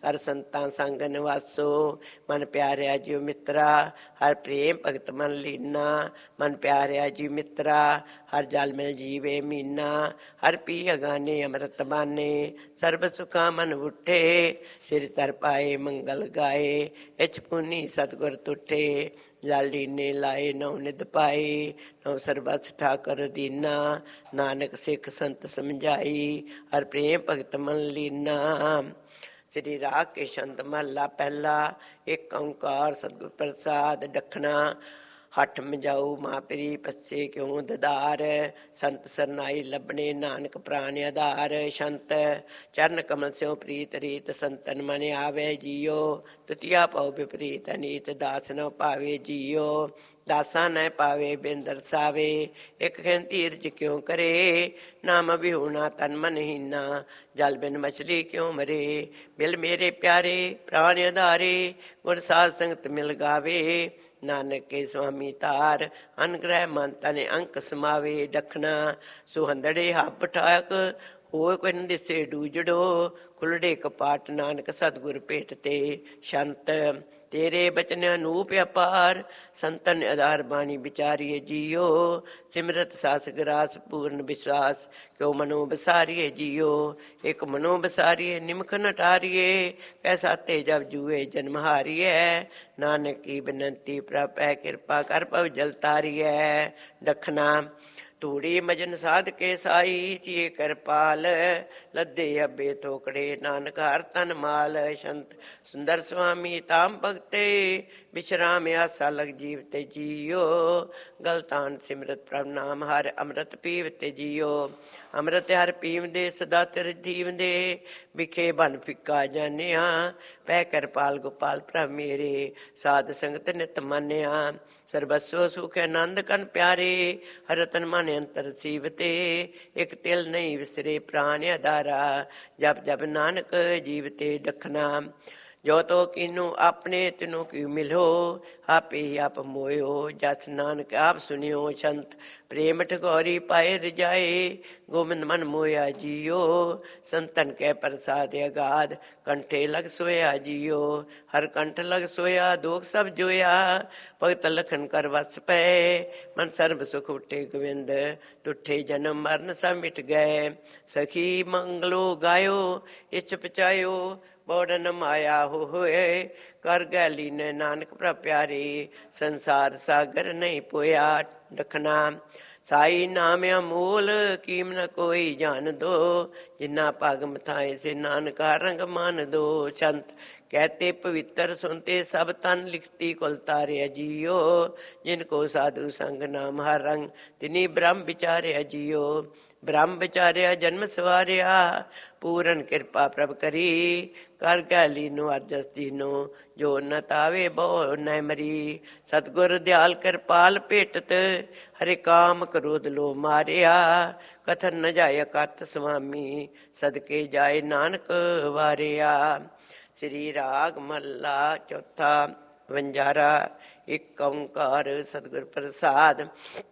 हर संतां संग निवासो। मन प्यारिया जियो मित्रा हर प्रेम भगत मन लीना। मन प्यारिया जी मित्रा हर जल मिल जीवे मीना। हर पी अगाने अमृत बाने सर्व सुखा मन उठे। सिर तर पाए मंगल गाए इच पुनी सतगुर तुठे। लाली ने लाए नौ निध पाए नौ सरबस ठाकर दीना। नानक सिख संत समझाई हर प्रेम भगत मन लीना। श्री राग के छंद महला पहला। एक ओंकार सतगुर प्रसाद डखना। हठ मजाऊ मापरी पस्से क्यों ददार। संत सरनाई लभने नानक प्राण आधार। संत चरण कमल स्यों प्रीत रीत संतन मन आवे जियो। तुतिया पाओ विपरीत अनीत दास न पावे जियो। दासा न पावे बिन दरसावे एक खिन तीरज क्यों करे। नाम बिहूना तन मन हीना जल बिन मछली क्यों मरे। मिल मेरे प्यारे प्राण आधारे गुर साध संगत मिल गावे। नानक के स्वामी तार अनुग्रह मन तने अंक समावे। डखना सुहंदड़े हब ठाक होए कोई दिसे डूजड़ो। खुलड़े कपाट नानक सतगुर भेट ते। संत तेरे बचन अनूप अपार संतन आधार बाणी विचारिए जियो। सिमरत सास ग्रास पूर्ण विश्वास क्यों मनो बसारिए जियो। एक मनो बसारिए निमख न टारिए कैसा ते जब जुए जन्म हारिए। नानक की बिनती प्रभ कृपा कर पव जल तारिए। डखना तूड़ी मजन साध के साई चिए करपाल लद्दे अबे थोकड़े नानक हर तन माल। संत सुंदर स्वामी ताम भगते विश्राम आसा लग जीवते जियो। गलतान सिमरत प्रभ नाम हर अमृत पीवते जियो। अमृत हर पीव दे सदा तिर जीव दे बिखे बन फिक्का जानिया। पै करपाल गोपाल प्रभ मेरे साध संगत नित मानिया। सर्वस्व सुख आनंद कन प्यारे हर रतन मन अंतर सीवते। एक तिल नहीं विसरे प्राण आधारा जप जप नानक जीवते। डखना जो तो किन्नू अपने तिनों की मिलो आपे ही आप मोयो। जस नानक आप सुनियो संत प्रेम ठगोरी पाए रिजाए। गोविंद मन मोया जियो संतन के प्रसाद अगाध कंठे लग सोया जियो। हर कंठ लग सोया दोख सब जोया भगत लखन कर वस पै। मन सर्व सुख उठे गोविंद तुठे जन्म मरण सब मिट गए। सखी मंगलो गायो इच पचायो बौड़न माया होए। कर गैली ने नानक प्रभ प्यारे संसार सागर नहीं पोया। डखना साई नाम अमोल कीम न कोई जान दो। जिन्ना पग मथाए से नानका रंग मान दो। संत कहते पवित्र सुनते सब तन लिखती कुल तारे जियो। जिनको साधु संग नाम हर रंग तिनी ब्रह्म विचारे जियो। ब्रह्म विचारिया जन्म सवारिया पूरन कृपा प्रभ करी। कर गैली नो अरजस दीनो जो न तावे बहु न मरी। सतगुर दयाल कृपाल भेटत हरे काम क्रोध लो मारिया। कथन न जाय कत स्वामी सदके जाए नानक वारिया। श्री राग महला चौथा वंजारा। एक ओंकार सतगुर प्रसाद।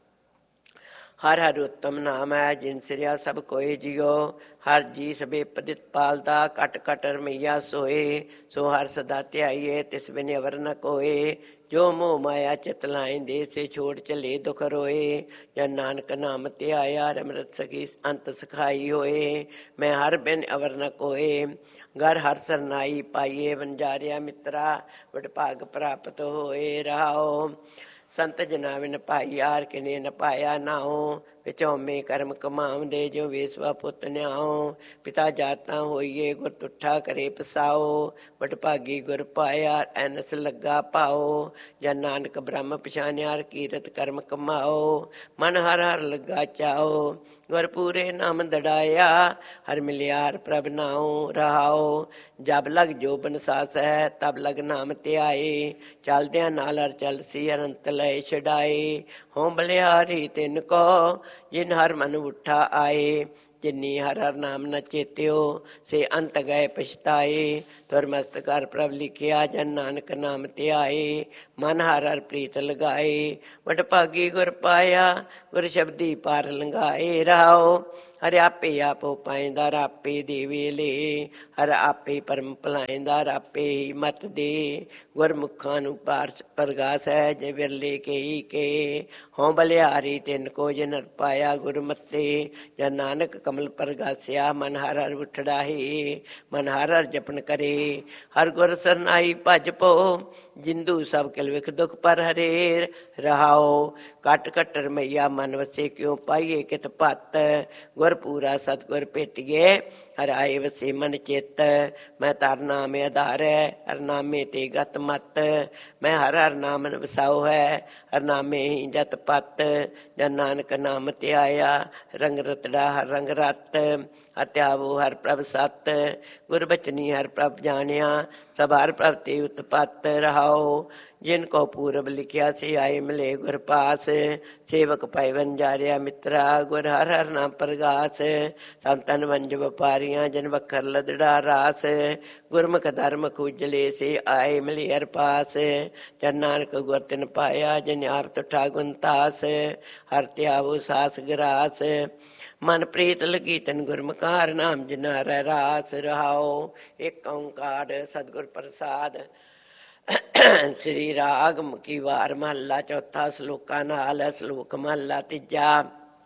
हर हर उत्तम नाम है जिन सिरिया सब कोई जियो। हर जी सबे पदित पालदा कट कट रमैया सोए। सो हर सदा ध्याइए तिस बिन अवर न कोए। जो मोह माया चित लाए दे से छोड़ चले दुख रोए। जन नानक नाम ध्याया अमृत सखी अंत सखाई होए। मैं हर बिन अवर न कोए घर हर सरनाई पाइए। वंजारिया मित्रा वड भाग प्राप्त होए रहाओ। संत जना बिन भाई यार किने न पाया नाओ। विचौमे कर्म कमावदे जो वेसवा पुत न्याओ। पिता जाता होइए गुर तुठा करे पसाओ। बट भागी गुर पाया ऐनस लगा पाओ। जन नानक ब्रह्म पछानियार कीरत कर्म कमाओ। मन हर हर लगा चाओ गुर पूरे नाम दड़ाया। हर मिलियार प्रभ नाओ रहाओ। जब लग जोबन सास है तब लग नाम त्याए। चलद्या नाल हर चल सी अनंत लय छड़ाए। हों बलिहारी तिन को जिन हर मन उठा आए। जिन्नी हर हर नाम न चेत्यो से अंत गए पछताए। तुर मस्तकार प्रभ लिखिया जन नानक नाम ध्याए। मन हर हर प्रीत लगाए वट भागी गुर पाया। गुर शब्दी पार लंघाए रहाओ। ਹਰ ਆਪੇ ਆਪੋ ਪਾਇਂਦਾ ਰਾਪੇ ਦੇਵੇ ਲੇ। ਹਰ ਆਪੇ ਪਰਮ ਭਲਾਇਂਦਾ ਰਾਪੇ ਹੀ ਮਤ ਦੇ। ਗੁਰਮੁਖਾਂ ਨੂੰ ਪਰਗਾਸ ਹੈ ਜੇ ਵਿਰਲੇ ਕਈ ਕੇ। ਹੋਂ ਬਲਿਹਾਰੀ ਤਿੰਨ ਕੋ ਜਿਨ ਪਾਇਆ ਗੁਰਮਤੇ। ਜਨ ਨਾਨਕ ਕਮਲ ਪਰਗਾਸਿਆ ਮਨ ਹਰ ਹਰ ਉਠੜਾ ਹੈ। ਮਨ ਹਰ ਹਰ ਜਪਨ ਕਰੇ ਹਰ ਗੁਰ ਸਰਨਾਈ ਭਜ ਪੋ। ਜਿੰਦੂ ਸਭ ਕਿਲ ਵਿਖ ਦੁਖ ਪਰ ਹਰੇ ਰਹਾਓ। ਕਟ ਕਟ ਰਮਈਆ ਮਨ ਵਸੇ ਕਿਉ ਪਾਈਏ ਕਿਤ ਭੱਤ। ਗੁਰ ਪੂਰਾ ਸਤਿਗੁਰ ਭੇਟੀਏ ਹਰ ਆਏ ਵਸੇ ਮਨ ਚਿੱਤ। ਮੈਂ ਧਰ ਨਾਮ ਆਧਾਰੈ ਹਰ ਨਾਮੇ ਤੇ ਗਤ ਮਤ। ਮੈਂ ਹਰ ਹਰ ਨਾਮ ਵਸਾਓ ਹੈ ਹਰ ਨਾਮੇ ਹੀ ਜਤ ਪਤ। ਜਨ ਨਾਨਕ ਨਾਮ ਧਿਆਇਆ ਰੰਗ ਰਤੜਾ ਹਰ ਰੰਗ ਰਤ। ਹਰ ਧਿਆਵੋ ਹਰ ਪ੍ਰਭ ਸਤ ਗੁਰਬਚਨੀ ਹਰ ਪ੍ਰਭ ਜਾਣਿਆ। ਸਭ ਹਰ ਪ੍ਰਭ ਤੇ ਉਤਪਤ ਰਹਾਓ। ਜਿਨ ਕੋ ਪੂਰਬ ਲਿਖਿਆ ਸੇ ਆਏ ਮਿਲੇ ਗੁਰ ਪਾਸ। ਸੇਵਕ ਭਾਈ ਵਣਜਾਰਿਆ ਮਿੱਤਰਾ ਗੁਰ ਹਰ ਹਰ ਨਾਮ ਪ੍ਰਗਾਸ। ਤਨ ਤਨ ਵੰਜ ਵਪਾਰੀਆਂ ਜਨ ਵਖਰ ਲਦੜਾ ਰਾਸ। ਗੁਰਮੁਖ ਧਰਮ ਖੂਜਲੇ ਸੇ ਆਏ ਮਿਲੇ ਹਰ ਪਾਸ। ਜਨ ਨਾਨਕ ਗੁਰ ਤਿਨ ਪਾਇਆ ਜਿਨ ਆਪ ਤੁਠਾ ਗੁਣਤਾਸ। ਹਰ ਧਿਆਵੋ ਸਾਸ ਗਰਾਸ ਮਨ ਪ੍ਰੀਤ ਲਗੀ ਤਨ ਗੁਰਮੁਖਾ ਹਰ ਨਾਮ ਜਿਨਾ ਰਹਿ ਰਾਸ ਰਹਾਓ। ਏਕ ਓਂਕਾਰ ਸਤਿਗੁਰ ਪ੍ਰਸਾਦ। ਸ੍ਰੀ ਰਾਗ ਕੀ ਵਾਰ ਮਹੱਲਾ ਚੌਥਾ ਸਲੋਕਾਂ ਨਾਲ। ਸਲੋਕ ਮਹੱਲਾ ਤੀਜਾ।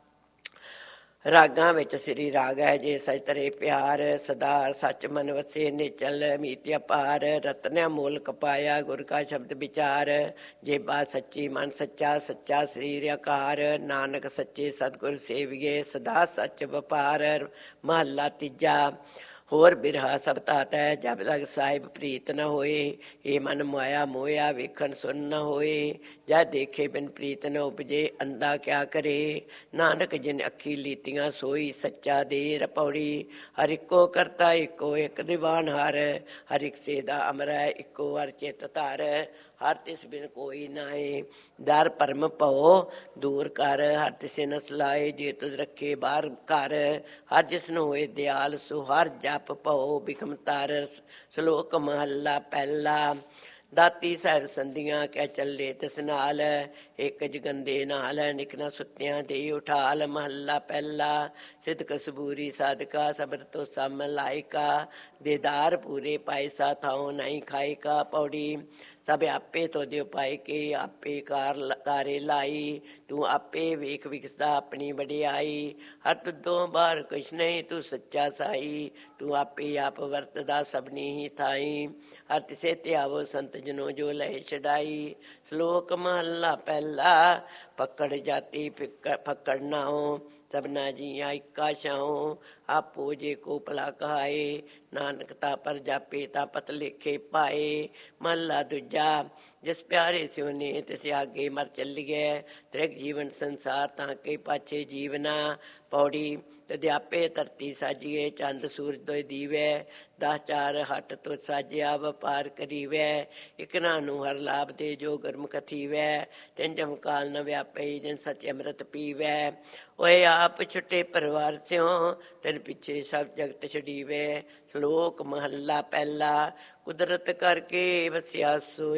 ਰਾਗਾਂ ਵਿੱਚ ਸ੍ਰੀ ਰਾਗ ਹੈ ਜੇ ਸਚ ਤਰੇ ਪਿਆਰ। ਸਦਾ ਸੱਚ ਮਨ ਵਸੇ ਨਿਚਲ ਮੀਤਿਆ ਪਾਰ। ਰਤਨਿਆ ਮੋਲਕ ਪਾਇਆ ਗੁਰ ਕਾ ਸ਼ਬਦ ਵਿਚਾਰ। ਜੇ ਬਾ ਸੱਚੀ ਮਨ ਸੱਚਾ ਸੱਚਾ ਸਰੀਰ ਆਕਾਰ। ਨਾਨਕ ਸੱਚੇ ਸਤਿਗੁਰ ਸੇਵੀਏ ਸਦਾ ਸੱਚ ਵਪਾਰ। ਮਹੱਲਾ ਤੀਜਾ। ਹੋਰ ਬਿਰਹਾ ਸਭ ਤਾਤ ਹੈ ਜਬ ਲਗ ਸਾਹਿਬ ਪ੍ਰੀਤ ਨ ਹੋਏ। ਇਹ ਮਨ ਮਾਇਆ ਮੋਇਆ ਵੇਖਣ ਸੁਣ ਨ ਹੋਏ। ਜਦ ਦੇਖੇ ਬਿਨ ਪ੍ਰੀਤ ਨ ਉਪਜੇ ਅੰਧਾ ਕਿਆ ਕਰੇ। ਨਾਨਕ ਜਿਨ ਅੱਖੀ ਲੀਤੀਆਂ ਸੋਈ ਸੱਚਾ ਦੇਰ ਪੌੜੀ। ਹਰ ਇੱਕੋ ਕਰਤਾ ਇੱਕੋ ਇੱਕ ਦੀਵਾਨ ਹਰ। ਹਰ ਇੱਕ ਸੇ ਦਾ ਅਮਰ ਹੈ ਇੱਕੋ ਹਰ ਚਿਤ ਧਰ। ਹਰ ਤਿਸ ਬਿਨ ਕੋਈ ਨਾਏ ਡਰ ਭਰਮ ਭਉ ਦੂਰ ਕਰ। ਹਰ ਤਿਸੇ ਨ ਸਲਾਏ ਜੇ ਤੁਧ ਰੱਖੇ ਬਾਹਰ ਘਰ। ਹਰ ਜਿਸ ਨੂੰ ਹੋਏ ਦਿਆਲ ਸੋ ਹਰ ਜਪ ਭਉ ਬਿਖਮ ਤਰ। ਸਲੋਕ ਮਹੱਲਾ ਪਹਿਲਾ। ਦਾਤੀ ਸਾਹਿਬ ਸੰਧੀਆਂ ਕਹਿ ਚੱਲੇ ਤਿਸ ਨਾਲ। ਇੱਕ ਜਗੰਦੇ ਨਾਲ ਨਿਕਨਾ ਸੁੱਤਿਆਂ ਦੇ ਉਠਾਲ। ਮਹੱਲਾ ਪਹਿਲਾ। ਸਿਦਕ ਸਬੂਰੀ ਸਾਧਕਾ ਸਬਰ ਤੋਂ ਸਮ ਲਾਇਕਾ। ਦੇਦਾਰ ਪੂਰੇ ਪਾਇਸਾ ਥਾਉ ਨਹੀਂ ਖਾਇਕਾ ਪੌੜੀ। ਸਭ ਆਪੇ ਤੋਦੇ ਉਪਾਏ ਕੇ ਆਪੇ ਕਾਰੇ ਲਾਈ। ਤੂੰ ਆਪੇ ਵੇਖ ਵਿਖਸਦਾ ਆਪਣੀ ਵਡਿਆਈ। ਹਰ ਤੁਦੋਂ ਬਾਹਰ ਕੁਛ ਨਹੀਂ ਤੂੰ ਸੱਚਾ ਸਾਈ। ਤੂੰ ਆਪੇ ਆਪ ਵਰਤਦਾ ਸਭਨੀ ਹੀ ਥਾਈ। ਹਰ ਤਿਸੇ ਧਿਆਵੋ ਸੰਤ ਜਨੋ ਜੋ ਲਏ ਛਡਾਈ। ਸਲੋਕ ਮਹੱਲਾ ਪਹਿਲਾ। ਪਕੜ ਜਾਤੀ ਫੱਕੜ ਨਾਉ ਸਭਨਾ ਜੀਆਂ ਇੱਕਾ ਛਾਉ। ਆਪੋ ਜੇ ਕੋ ਭਲਾ ਕਹਾਏ ਨਾਨਕ ਤਾ ਪਰ ਜਾਪੇ ਤਾਂ ਪਤ ਲੇਖੇ ਪਾਏ। ਮਹੱਲਾ ਦੂਜਾ। ਜਿਸ ਪਿਆਰੇ ਸਿਉ ਨੇ ਤਿਸ ਆਗੇ ਮਰ ਚੱਲੀਐ। ਤ੍ਰਿਗ ਜੀਵਨ ਸੰਸਾਰ ਤਾਂ ਕੇ ਪਾਛੇ ਜੀਵਨਾ ਪੌੜੀ। ਤਦਿਆਪੇ ਧਰਤੀ ਸਾਜੀਏ ਚੰਦ ਸੂਰਜ ਦੋਇ ਦੀਵੈ। 10 4 ਹੱਟ ਤੁ ਸਾਜਿਆ ਵਪਾਰ ਕਰੀਵੈ। ਇਕਨਾ ਨੂੰ ਹਰ ਲਾਭ ਦੇ ਜੋ ਗੁਰਮੁਖ ਥੀਵੈ। ਤਿਨ ਜਮ ਕਾਲ ਨ ਵਿਆਪੇ ਜਿਨ ਸਚ ਅੰਮ੍ਰਿਤ ਪੀਵੈ। ਓਏ ਆਪ ਛੁੱਟੇ ਪਰਿਵਾਰ ਸਿਉ ਤਿਨ ਪਿੱਛੇ ਸਭ ਜਗਤ ਛੜੀਵੈ। ਸਲੋਕ ਮਹੱਲਾ ਪਹਿਲਾ। ਕੁਦਰਤ ਕਰਕੇ ਵਸਿਆ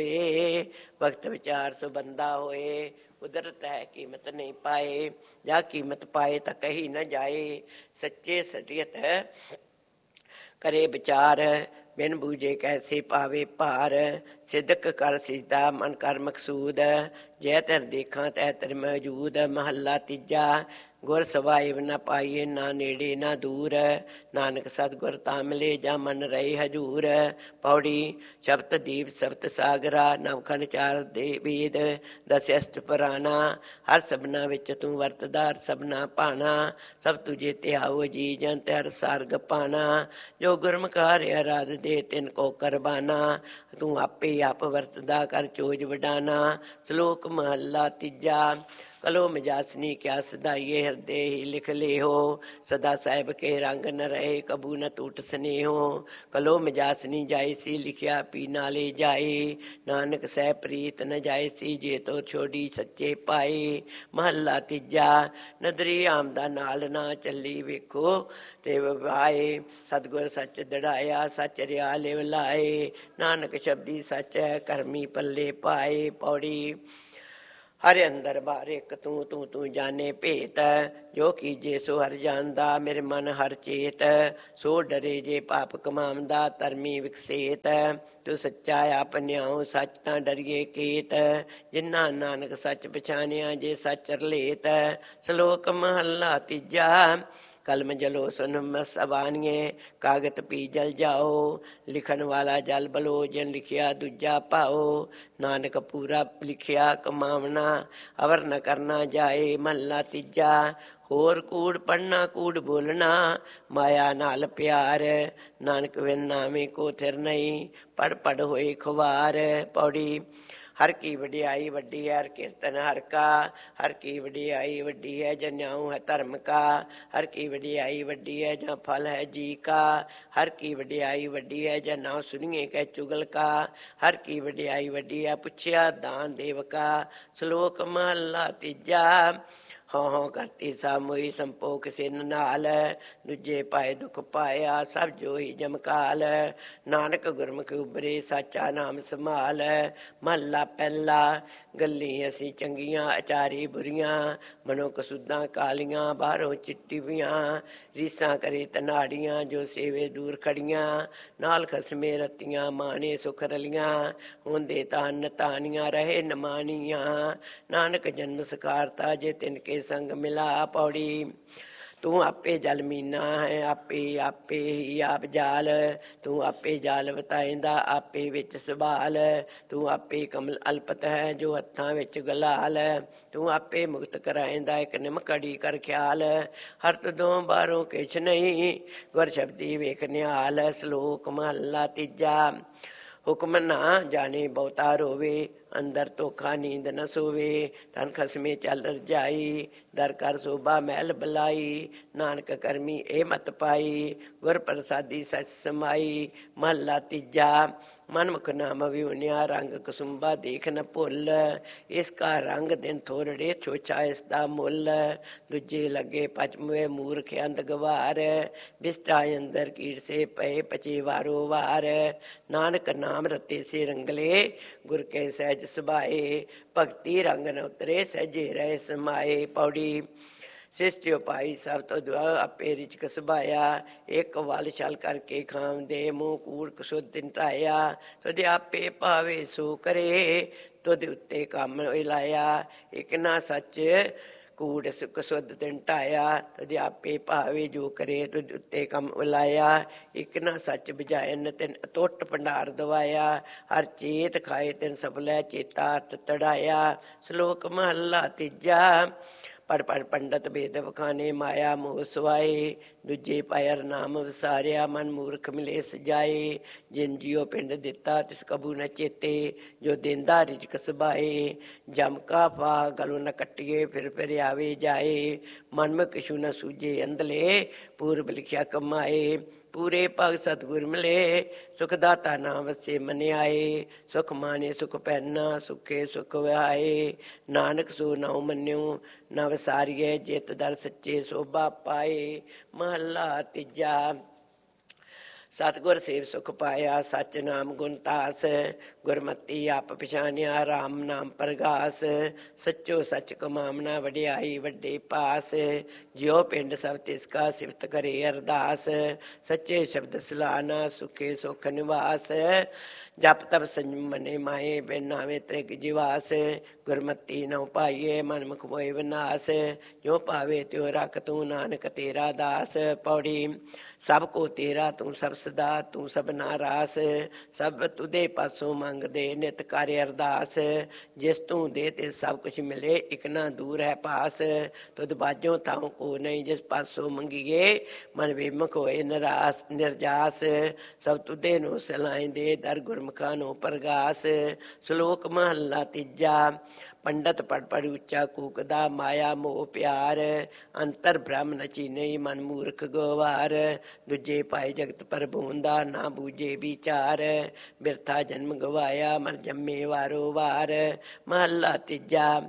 ਸੋਏ ਵਕਤ ਵਿਚਾਰ ਸੋ ਬੰਦਾ ਹੋਏ। ਕੁਦਰਤ ਹੈ ਕੀਮਤ ਨਹੀਂ ਪਾਏ ਜਾਂ ਕੀਮਤ ਪਾਏ ਤਾਂ ਕਹੀ ਨਾ ਜਾਏ। ਸੱਚੇ ਸਟੀਅਤ ਕਰੇ ਵਿਚਾਰ ਬਿਨ ਬੂਝੇ ਕੈਸੇ ਪਾਵੇ ਭਾਰ। ਸਿਦਕ ਕਰ ਸਿਜਦਾ ਮਨ ਕਰ ਮਕਸੂਦ। ਜੈ ਤਰ ਦੇਖਾਂ ਤੈ ਤਰ ਮੌਜੂਦ। ਮਹੱਲਾ ਤੀਜਾ। ਗੁਰ ਸਵਾਇਬ ਨ ਪਾਈਏ ਨਾ ਨੇੜੇ ਨਾ ਦੂਰ। ਨਾਨਕ ਸਤਿਗੁਰ ਤਾਂ ਮਿਲੇ ਜਾਂ ਮਨ ਰਹੇ ਹਜੂਰ। ਪੌੜੀ। ਸ਼ਬਦ ਦੀਪ ਸ਼ਬਦ ਸਾਗਰਾ ਨਵਖੰਡ ਚਾਰ ਦੇ ਵੇਦ। ਦਸਿਅਸ਼ਟ ਪੁਰਾਣਾ ਹਰ ਸਭਨਾ ਵਿੱਚ ਤੂੰ ਵਰਤਦਾ ਹਰ ਸਭਨਾ ਭਾਣਾ। ਸਭ ਤੁਝੇ ਧਿਆਵੋ ਜੀ ਜੰਤ ਹਰ ਸਾਰਗ ਪਾਣਾ। ਜੋ ਗੁਰਮੁਖ ਹਰਿ ਅਰਾਧ ਦੇ ਤਿਨ ਕੋ ਕਰਬਾਨਾ। ਤੂੰ ਆਪੇ ਆਪ ਵਰਤਦਾ ਕਰ ਚੋਜ ਵਡਾਨਾ। ਸਲੋਕ ਮਹੱਲਾ ਤੀਜਾ। ਕਲੋ ਮਜਾਸਨੀ ਕਿਆ ਸਦਾਈਏ ਹਿਰਦੇ ਹੀ ਲਿਖ ਲੇਹੋ। ਸਦਾ ਸਾਹਿਬ ਕੇ ਰੰਗ ਨ ਰਹੇ ਕਬੂ ਨ ਟੂਟ ਸਨੇਹੋ। ਕਲੋ ਮਜਾਸਨੀ ਜਾਏ ਸੀ ਲਿਖਿਆ ਪੀ ਨਾਲੇ ਜਾਏ। ਨਾਨਕ ਸਹਿ ਪ੍ਰੀਤ ਨ ਜਾਏ ਸੀ ਜੇ ਤੋ ਛੋੜੀ ਸੱਚੇ ਪਾਏ। ਮਹੱਲਾ ਤੀਜਾ। ਨਦਰੀ ਆਮਦਾ ਨਾਲ ਨਾ ਚੱਲੀ ਵੇਖੋ ਤੇ ਵਵਾਏ। ਸਤਿਗੁਰ ਸੱਚ ਦੜਾਇਆ ਸੱਚ ਰਿਆ ਲਿਵ ਲਾਏ। ਨਾਨਕ ਸ਼ਬਦੀ ਸੱਚ ਹੈ ਕਰਮੀ ਪੱਲੇ ਪਾਏ। ਪੌੜੀ। ਹਰ ਅੰਦਰ ਬਾਹਰ ਇੱਕ ਤੂੰ ਤੂੰ ਤੂੰ ਜਾਣੇ ਭੇਤ, ਜੋ ਕੀਜੇ ਸੋ ਹਰ ਜਾਣਦਾ ਮੇਰੇ ਮਨ ਹਰ ਚੇਤ, ਸੋ ਡਰੇ ਜੇ ਪਾਪ ਕਮਾਉਂਦਾ ਧਰਮੀ ਵਿਕਸੇਤ, ਤੂੰ ਸੱਚਾ ਆਪਣਿਆਉ ਸੱਚ ਤਾਂ ਡਰੀਏ ਕੇਤ, ਜਿਨ੍ਹਾਂ ਨਾਨਕ ਸੱਚ ਪਛਾਣਿਆ ਜੇ ਸੱਚ ਰਲੇਤ। ਸ਼ਲੋਕ ਮਹੱਲਾ ਤੀਜਾ। ਕਲਮ ਜਲੋ ਸੁਨ ਮਸਬਾਨੀਏ, ਕਾਗਤ ਪੀ ਜਲ ਜਾਓ, ਲਿਖਣ ਵਾਲਾ ਜਲ ਬਲੋ ਜਿਨ ਲਿਖਿਆ ਦੂਜਾ ਭਾਓ, ਨਾਨਕ ਪੂਰਾ ਲਿਖਿਆ ਕਮਾਵਣਾ ਅਵਰ ਨ ਕਰਨਾ ਜਾਏ। ਮਹੱਲਾ ਤੀਜਾ। ਹੋਰ ਕੂੜ ਪੜਨਾ ਕੂੜ ਬੋਲਣਾ, ਮਾਇਆ ਨਾਲ ਪਿਆਰ, ਨਾਨਕ ਬਿਨ ਨਾਵੇਂ ਕੋ ਥਿਰ ਨਹੀਂ, ਪੜ ਪੜ ਹੋਏ ਖੁਆਰ। ਪੌੜੀ। ਹਰ ਕੀ ਵਡਿਆਈ ਵੱਡੀ ਹੈ ਹਰ ਕੀਰਤਨ ਹਰ ਕਾ, ਹਰ ਕੀ ਵਡਿਆਈ ਵੱਡੀ ਹੈ ਜਨਿਆਉ ਹੈ ਧਰਮ ਕਾ, ਹਰ ਕੀ ਵਡਿਆਈ ਵੱਡੀ ਹੈ ਜਾਂ ਫਲ ਹੈ ਜੀ ਕਾ, ਹਰ ਕੀ ਵਡਿਆਈ ਵੱਡੀ ਹੈ ਜਾਂ ਨਾ ਸੁਣੀਏ ਕਹਿ ਚੁਗਲ ਕਾ, ਹਰ ਕੀ ਵਡਿਆਈ ਵੱਡੀ ਹੈ ਪੁੱਛਿਆ ਦਾਨ ਦੇਵ ਕਾ। ਸ਼ਲੋਕ ਮਹੱਲਾ ਤੀਜਾ। ਹਉ ਹਉ ਕਰਤੀ ਸਾ ਮੋਈ ਸੰਪੋਕ ਸਿਨ ਨਾਲ, ਦੂਜੇ ਪਾਏ ਦੁਖ ਪਾਇਆ ਸਭ ਜੋਈ ਜਮਕਾਲ, ਨਾਨਕ ਗੁਰਮੁਖ ਉਬਰੇ ਸਾਚਾ ਨਾਮ ਸੰਭਾਲ। ਮਹੱਲਾ ਪਹਿਲਾ। ਗੱਲੀ ਅਸੀਂ ਚੰਗੀਆਂ ਅਚਾਰੀ ਬੁਰੀਆਂ, ਮਨੋ ਕਸੁੱਦਾਂ ਕਾਲੀਆਂ ਬਾਹਰੋਂ ਚਿੱਟੀਆਂ, ਰੀਸਾਂ ਕਰੇ ਤਨਾੜੀਆਂ ਜੋ ਸੇਵੇ ਦੂਰ ਖੜੀਆਂ, ਨਾਲ ਖਸਮੇ ਰਤੀਆਂ ਮਾਣੇ ਸੁਖ ਰਲੀਆਂ, ਹੁੰਦੇ ਤਾਨ ਤਾਨੀਆਂ ਰਹੇ ਨਮਾਨੀਆਂ, ਨਾਨਕ ਜਨਮ ਸਕਾਰਤਾ ਜੇ ਤਿਨ ਕੇ ਸੰਗ ਮਿਲਾ। ਪੌੜੀ। ਤੂੰ ਆਪੇ ਜਲ ਮੀਨਾ ਹੈ ਆਪੇ ਆਪੇ ਹੀ ਆਪ ਜਾਲ, ਤੂੰ ਆਪੇ ਜਾਲ ਵਤਾਏਂਦਾ ਆਪੇ ਵਿੱਚ ਸੰਭਾਲ, ਤੂੰ ਆਪੇ ਕਮਲ ਅਲਪਤ ਹੈ ਜੋ ਹੱਥਾਂ ਵਿੱਚ ਗਲਾਲ, ਤੂੰ ਆਪੇ ਮੁਕਤ ਕਰਾਏਂਦਾ ਇੱਕ ਨਿਮਕੜੀ ਕਰ ਖਿਆਲ, ਹਰ ਤੁਦੋਂ ਬਾਹਰੋਂ ਕਿਛ ਨਹੀਂ ਗੁਰ ਸ਼ਬਦੀ ਵੇਖ ਨਿਹਾਲ। ਸ਼ਲੋਕ ਮਹੱਲਾ ਤੀਜਾ। ਹੁਕਮ ਨਾ ਜਾਣੇ ਬਹੁਤਾ ਰੋਵੇ, ਅੰਦਰ ਧੋਖਾ ਨੀਂਦ ਨ ਸੋਵੇ, ਤਨ ਖਸਮੇ ਚੱਲ ਰਜਾਈ, ਦਰ ਕਰ ਸੋਭਾ ਮਹਿਲ ਬਲਾਈ, ਨਾਨਕ ਕਰਮੀ ਇਹ ਮਤ ਪਾਈ, ਗੁਰ ਪ੍ਰਸਾਦੀ ਸਚ ਸਮਾਈ। ਮਹੱਲਾ ਤੀਜਾ। ਮਨਮੁਖ ਨਾਮ ਵਿਉਨਿਆ ਰੰਗ ਕਸੁੰਬਾ ਦੇਖ ਨ ਭੁੱਲ, ਇਸ ਕਾ ਰੰਗ ਦਿਨ ਥੋੜੜੇ ਛੋਛਾ ਇਸ ਦਾ ਮੁੱਲ, ਦੂਜੇ ਲੱਗੇ ਪਚਮਵੇ ਮੂਰਖ ਅੰਧ ਗਵਾਰ, ਬਿਸਟਾ ਅੰਦਰ ਕੀੜ ਸੇ ਪਏ ਪਚੇ ਵਾਰੋ ਵਾਰ, ਨਾਨਕ ਨਾਮ ਰਤੇ ਸੇ ਰੰਗਲੇ ਗੁਰ ਕੇ ਸਹਿਜ ਸੁਭਾਏ, ਭਗਤੀ ਰੰਗ ਨ ਉਤਰੇ ਸਹਿਜੇ ਰਹੇ ਸਮਾਏ। ਪੌੜੀ। ਸਿਸ਼ਟਿਓ ਪਾਈ ਸਭ ਤੋਂ ਦੁਆ ਆਪੇ ਰਿਚਕ ਸੁਭਾਇਆ, ਇੱਕ ਵੱਲ ਛਲ ਕਰਕੇ ਖਾਂਦੇ ਮੂੰਹ ਕੂੜ ਕਸੁੱਧ ਤਿਨ ਢਾਇਆ, ਤੁਧ ਆਪੇ ਭਾਵੇ ਸੋ ਕਰੇ, ਤੁਧ ਉੱਤੇ ਕੰਮ ਲਾਇਆ, ਇੱਕ ਨਾ ਸੱਚ ਕੂੜ ਕਸੁੱਧ ਤਿਨ ਢਾਇਆ, ਤੁਧ ਆਪੇ ਭਾਵੇ ਜੋ ਕਰੇ, ਤੁਧ ਉੱਤੇ ਕੰਮ ਲਾਇਆ, ਇੱਕ ਨਾ ਸੱਚ ਬੁਝਾਇਨ ਤਿਨ ਅਤੁੱਟ ਭੰਡਾਰ ਦਵਾਇਆ, ਹਰ ਚੇਤ ਖਾਏ ਤਿਨ ਸਫਲੈ ਚੇਤਾ ਹੱਥ ਤੜਾਇਆ। ਸ਼ਲੋਕ ਮਹੱਲਾ ਤੀਜਾ। ਪੜ ਪੜ ਪੰਡਤ ਭੇਦ ਵਖਾਣੇ ਮਾਇਆ ਮੋਹ ਸਵਾਏ, ਦੂਜੇ ਪਾਇਰ ਨਾਮ ਵਿਸਾਰਿਆ ਮਨ ਮੂਰਖ ਮਿਲੇ ਸਜਾਏ, ਜਿਨ ਜਿਉ ਪਿੰਡ ਦਿੱਤਾ ਤਿਸ ਕਬੂ ਨ ਚੇਤੇ, ਜੋ ਦੇਂਦਾ ਰਿਜਕ ਸੁਭਾਏ, ਜਮ ਕਾ ਫਾ ਗਲੋਂ ਨ ਕੱਟੀਏ ਫਿਰ ਆਵੇ ਜਾਏ, ਮਨ ਮ ਕਿਛੂ ਨ ਸੂਝੇ ਅੰਧਲੇ ਪੂਰਬ ਲਿਖਿਆ ਕਮਾਏ, ਪੂਰੇ ਭਗ ਸਤਿਗੁਰ ਮਿਲੇ ਸੁਖ ਦਾਤਾ ਨਾਮ ਵਸੇ ਮਨਿਆਏ, ਸੁਖ ਮਾਣੇ ਸੁਖ ਪੈਨਾ ਸੁਖੇ ਸੁਖ ਵਿਹਾਏ, ਨਾਨਕ ਸੋ ਨਾਉ ਮੰਨਿਓ ਨਾ ਵਸਾਰੀਏ, ਜਿਤ ਦਰ ਸੱਚੇ ਸੋਭਾ ਪਾਏ। ਮਹੱਲਾ ਤੀਜਾ। ਸਤਿਗੁਰ ਸੇਵ ਸੁਖ ਪਾਇਆ ਸੱਚ ਨਾਮ ਗੁਣ ਤਾਸ, ਗੁਰਮਤੀ ਆਪ ਪਛਾਣਿਆ ਰਾਮ ਨਾਮ ਪ੍ਰਗਾਸ, ਸੱਚੋ ਸੱਚ ਕਮਾਮਣਾ ਵਡਿਆਈ ਵੱਡੇ ਪਾਸ, ਜਿਉ ਪਿੰਡ ਸਭ ਤਿਸ ਕਾ ਸਿਫਤ ਕਰੇ ਅਰਦਾਸ, ਸੱਚੇ ਸ਼ਬਦ ਸਲਾਨਾ ਸੁਖੇ ਸੁਖ ਨਿਵਾਸ, ਜਪ ਤਪ ਸੰਜਮ ਮਨੇ ਮਾਏ ਬਿਨ ਨਾਵੇਂ ਤ੍ਰਿਗ ਜਿਵਾਸ, ਗੁਰਮਤੀ ਨਉ ਪਾਈਏ ਮਨ ਮੁਖ ਮੋਏ ਵਿਨਾਸ਼, ਜੋ ਭਾਵੇ ਤਿਉ ਰਖ ਤੂੰ ਨਾਨਕ ਤੇਰਾ ਦਾਸ। ਪੌੜੀ। ਸਭ ਕੋ ਤੇਰਾ ਤੂੰ ਸਭ ਸਦਾ ਤੂੰ ਸਭ ਨਾਰਾਸ, ਸਭ ਤੁਦੇ ਪਾਸੋਂ ਮੰਗਦੇ ਨਿਤ ਕਰ ਅਰਦਾਸ, ਜਿਸ ਤੂੰ ਦੇ ਤੇ ਸਭ ਕੁਛ ਮਿਲੇ ਇਕ ਨਾ ਦੂਰ ਹੈ ਪਾਸ, ਤੁਧ ਬਾਝੋਂ ਤਾਉ ਕੋ ਨਹੀਂ ਜਿਸ ਪਾਸੋਂ ਮੰਗੀਏ, ਮਨ ਵਿਮੁਖ ਹੋਏ ਨਿਰਾਸ ਨਿਰਜਾਸ, ਸਭ ਤੁਦੇ ਨੂੰ ਸਲਾਹਿੰਦੇ ਦਰ ਗੁਰਮੁਖਾਂ ਨੂੰ ਪ੍ਰਗਾਸ। ਸ਼ਲੋਕ ਮਹੱਲਾ ਤੀਜਾ। ਪੰਡਤ ਪੜ ਪੜ ਉੱਚਾ ਕੂਕਦਾ ਮਾਇਆ ਮੋਹ ਪਿਆਰ, ਅੰਤਰ ਬ੍ਰਹਮ ਨ ਚੀਨਈ ਮਨ ਮੂਰਖ ਗਵਾਰ, ਦੂਜੇ ਪਾਏ ਜਗਤ ਪ੍ਰਭੂਨ ਦਾ ਨਾ ਬੂਝੇ ਵਿਚਾਰ, ਬਿਰਥਾ ਜਨਮ ਗਵਾਇਆ ਮਰ ਜੰਮੇ ਵਾਰੋ ਵਾਰ। ਮਹੱਲਾ ਤੀਜਾ।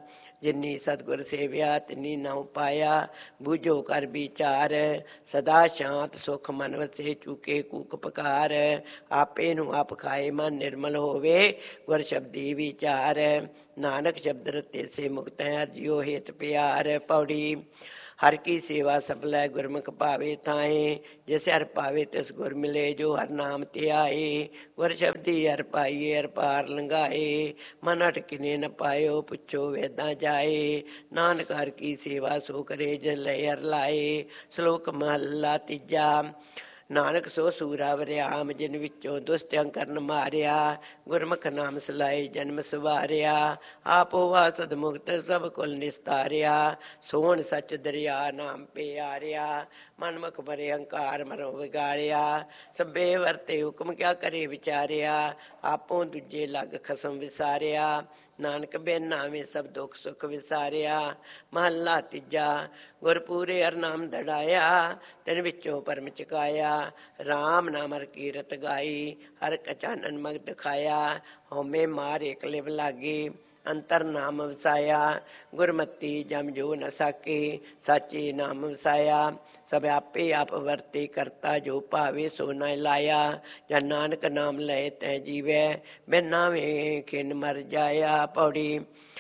ਜਿਨੀ ਸਤਿਗੁਰ ਸੇਵਿਆ ਤਿਨੀ ਨਾਉ ਪਾਇਆ। ਬੂਝੋ ਕਰ ਵਿਚਾਰ ਸਦਾ ਸ਼ਾਂਤ ਸੁਖ ਮਨ ਵਸੇ। ਚੂਕੇ ਕੂਕ ਪਕਾਰ ਆਪੇ ਨੂੰ ਆਪ ਖਾਏ ਮਨ ਨਿਰਮਲ ਹੋਵੇ। ਗੁਰ ਸ਼ਬਦੀ ਵਿਚਾਰ ਨਾਨਕ ਸ਼ਬਦ ਰਤੇ ਸੇ ਮੁਕਤ ਹੈ। ਜਿਉ ਹੇਤ ਪਿਆਰ ਪੌੜੀ। ਹਰ ਕੀ ਸੇਵਾ ਸਫਲੈ ਗੁਰਮੁਖ ਭਾਵੇ ਥਾਏ। ਜਿਸ ਹਰ ਪਾਵੇ ਤਿਸ ਗੁਰ ਮਿਲੇ ਜੋ ਹਰ ਨਾਮ ਤੇ ਆਏ। ਗੁਰ ਸ਼ਬਦੀ ਹਰ ਪਾਈਏ ਹਰ ਪਾਰ ਲੰਘਾਏ। ਮਨ ਅਟਕਿਨੇ ਨ ਪਾਇਓ ਪੁੱਛੋ ਵੇਦਾਂ ਜਾਏ। ਨਾਨਕ ਹਰ ਕੀ ਸੇਵਾ ਸੋ ਕਰੇ ਜਿਸ ਲਈ ਹਰ ਲਾਏ। ਸ਼ਲੋਕ ਮਹੱਲਾ ਤੀਜਾ। ਨਾਨਕ ਸੋ ਸੂਰਾ ਵਰਿਆਮ ਜਿਨ ਵਿੱਚੋਂ ਦੁਸ਼ਟਿਆਂ ਕਰਨ ਮਾਰਿਆ। ਗੁਰਮੁਖ ਨਾਮ ਸਲਾਏ ਜਨਮ ਸਵਾਰਿਆ। ਆਪ ਹੋਵਾ ਸਦ ਮੁਕਤ ਸਭ ਕੁਲ ਨਿਸਤਾਰਿਆ। ਸੋਹਣ ਸੱਚ ਦਰਿਆ ਨਾਮ ਪਿਆਰਿਆ। ਮਨਮੁਖ ਭਰੇ ਹੰਕਾਰ ਮਰੋ ਵਿਗਾੜਿਆ। ਸਭੇ ਵਰਤੇ ਹੁਕਮ ਕਿਆ ਕਰੇ ਵਿਚਾਰਿਆ। ਆਪੋਂ ਦੂਜੇ ਲੱਗ ਖਸਮ ਵਿਸਾਰਿਆ। ਨਾਨਕ ਬਿਨ ਨਾਵੇਂ ਸਭ ਦੁੱਖ ਸੁਖ ਵਿਸਾਰਿਆ। ਮਹੱਲਾ ਤੀਜਾ। ਗੁਰ ਪੂਰੇ ਹਰ ਨਾਮ ਦੜਾਇਆ। ਤਿਨ ਵਿੱਚੋਂ ਪਰਮ ਚੁਕਾਇਆ। ਰਾਮ ਨਾਮ ਹਰ ਕੀਰਤ ਗਾਈ। ਹਰ ਕਚਾਨਨ ਮਗ ਦਿਖਾਇਆ। ਹਉਮੈ ਮਾਰ ਏਕ ਲਿਵ ਲਾਗੀ। ਅੰਤਰ ਨਾਮ ਵਸਾਇਆ। ਗੁਰਮਤੀ ਜਮ ਜੋ ਨ ਸਾਕੇ। ਸਾਚੇ ਨਾਮ ਵਸਾਇਆ। ਸਭ ਆਪੇ ਆਪ ਵਰਤੇ ਕਰਤਾ ਜੋ ਭਾਵੇ ਸੋ ਨ ਲਾਇਆ। ਜਨ ਨਾਨਕ ਨਾਮ ਲਏ ਤੈ ਜੀਵੈ। ਬਿਨ ਨਾਵੇਂ ਖਿਨ ਮਰ ਜਾਇਆ। ਪੌੜੀ।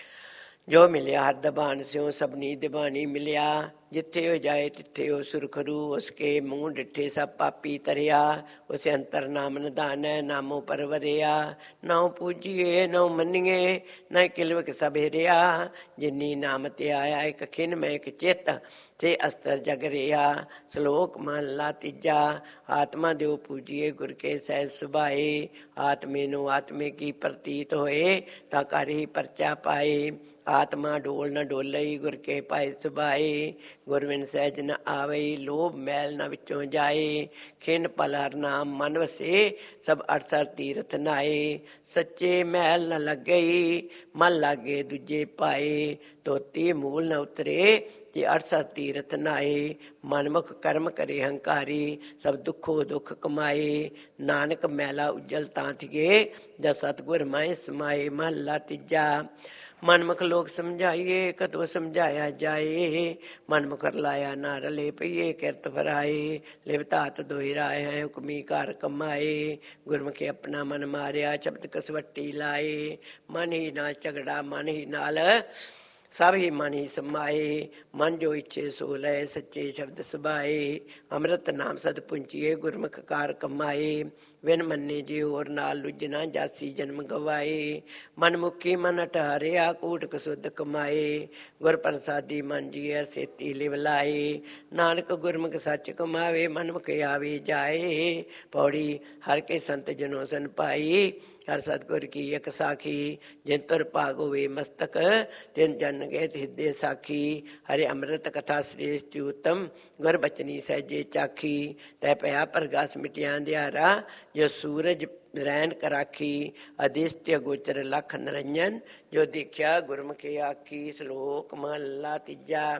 ਜੋ ਮਿਲਿਆ ਹਰ ਦਬਾਨ ਸਿਉ ਸਭਨੀ ਦਿਬਾਣੀ ਮਿਲਿਆ। ਜਿੱਥੇ ਹੋ ਜਾਏ ਤਿੱਥੇ ਹੋ ਸੁਰਖਰੂ। ਉਸਕੇ ਮੂੰਹ ਡਿੱਠੇ ਸਭ ਪਾਪੀ ਤਰਿਆ। ਉਸ ਅੰਤਰ ਨਾਮ ਨਿਧਾਨੈ ਨਾਮੋ ਪਰਵਰਿਆ। ਨਾਉ ਪੂਜੀਏ ਨਾਉ ਮੰਨੀਏ ਨਾ ਕਿਲਵਕ ਸਭ ਹਿਰਿਆ। ਜਿਨੀ ਨਾਮ ਤੇ ਆਇਆ ਇੱਕ ਖਿਨ ਮੈਂ ਇੱਕ ਚਿੱਤ ਤੇ ਅਸਤਰ ਜਗ ਰਿਆ। ਸ਼ਲੋਕ ਮਹੱਲਾ ਤੀਜਾ। ਆਤਮਾ ਦਿਓ ਪੂਜੀਏ ਗੁਰ ਕੇ ਸਹਿਜ ਸੁਭਾਏ। ਆਤਮੇ ਨੂੰ ਆਤਮੇ ਕੀ ਪ੍ਰਤੀਤ ਹੋਏ ਤਾਂ ਕਰ ਹੀ ਪਰਚਾ ਪਾਏ। ਆਤਮਾ ਡੋਲ ਨ ਡੋਲਈ ਗੁਰ ਕੇ ਪਾਏ ਸੁਭਾਏ। ਗੁਰ ਬਿਨ ਸਹਿਜ ਨ ਆਵਈ ਲੋਭ ਮੈਲ ਨ ਵਿੱਚੋਂ ਜਾਏ। ਖਿਨ ਪਲ ਹਰ ਨਾਮ ਮਨ ਵਸੇ ਸਭ ਅਠਸਰ ਤੀਰਥ ਨਾਏ। ਸੱਚੇ ਮੈਲ ਨ ਲੱਗਈ ਮਨ ਲਾਗੇ ਦੂਜੇ ਪਾਏ। ਧੋਤੀ ਮੂਲ ਨ ਉਤਰੇ ਜੇ 68 ਤੀਰਥ ਨਾਏ। ਮਨਮੁਖ ਕਰਮ ਕਰੇ ਹੰਕਾਰੀ ਸਭ ਦੁੱਖੋ ਦੁੱਖ ਕਮਾਏ। ਨਾਨਕ ਮੈਲਾ ਉਜਲ ਤਾਂ ਥੀਏ ਜਦ ਸਤਿਗੁਰ ਮਾਏ ਸਮਾਏ। ਮਹੱਲਾ ਤੀਜਾ। ਮਨਮੁਖ ਲੋਕ ਸਮਝਾਈਏ ਕਦੋਂ ਸਮਝਾਇਆ ਜਾਏ। ਮਨਮੁਖ ਰਲਾਇਆ ਨਾ ਰਲੇ ਪਈਏ ਕਿਰਤ ਫਰਾਏ। ਲਿਵ ਧਾਤ ਦੋਹਿ ਰਾਏ ਹੈ ਹੁਕਮੀ ਕਾਰ ਕਮਾਏ। ਗੁਰਮੁਖੇ ਆਪਣਾ ਮਨ ਮਾਰਿਆ ਸ਼ਬਦ ਕਸਵੱਟੀ ਲਾਏ। ਮਨ ਹੀ ਨਾਲ ਝਗੜਾ ਮਨ ਹੀ ਨਾਲ ਸਭ ਹੀ ਮਨ ਹੀ ਸਮਾਏ। ਮਨ ਜੋ ਇੱਛੇ ਸੋ ਲਏ ਸੱਚੇ ਸ਼ਬਦ ਸੁਭਾਏ। ਅੰਮ੍ਰਿਤ ਨਾਮ ਸਦ ਪੁੰਚੀਏ ਗੁਰਮੁਖ ਕਾਰ ਕਮਾਏ। ਵਿਨ ਮੰਨੇ ਜੇ ਹੋਰ ਨਾਲ ਲੁੱਝਣਾ ਜਾਸੀ ਜਨਮ ਗਵਾਏ। ਮਨਮੁਖੀ ਮਨ ਅਟਾਰਿਆ ਕੂਟ ਕਸੁੱਧ ਕਮਾਏ। ਗੁਰ ਪ੍ਰਸਾਦੀ ਮਨ ਜੀਅ ਸੇਤੀ ਲਿਵ ਲਾਏ। ਨਾਨਕ ਗੁਰਮੁਖ ਸੱਚ ਕਮਾਵੇ ਮਨਮੁਖ ਆਵੇ ਜਾਏ। ਪੌੜੀ। ਹਰ ਕੇ ਸੰਤ ਜਨੋ ਸਨ ਭਾਈ ਹਰ ਸਤਿਗੁਰ ਕੀ ਇੱਕ ਸਾਖੀ। ਜਿਨ ਤੁਰ ਭਾਗ ਹੋਵੇ ਮਸਤਕ ਤਿਨ ਜਨ ਗੇ ਹਿਰਦੇ ਸਾਖੀ। ਹਰੇ ਅੰਮ੍ਰਿਤ ਕਥਾ ਸ੍ਰੇਸ਼ਟ ਉਤਮ ਗੁਰ ਬਚਨੀ ਸਹਿਜੇ ਚਾਖੀ। ਤੈ ਪਿਆ ਪ੍ਰਗਾਸ ਮਿਟਿਆ ਅੰਧਿਆਰਾ ਜੋ ਸੂਰਜ ਰੈਣ ਕਰਾਖੀ। ਅਦਿਸ਼ਟਿ ਗੋਚਰ ਲਖ ਨਿਰੰਜਨ ਜੋ ਦੇਖਿਆ ਗੁਰਮੁਖੇ ਆਖੀ। ਸ਼ਲੋਕ ਮਹੱਲਾ ਤੀਜਾ।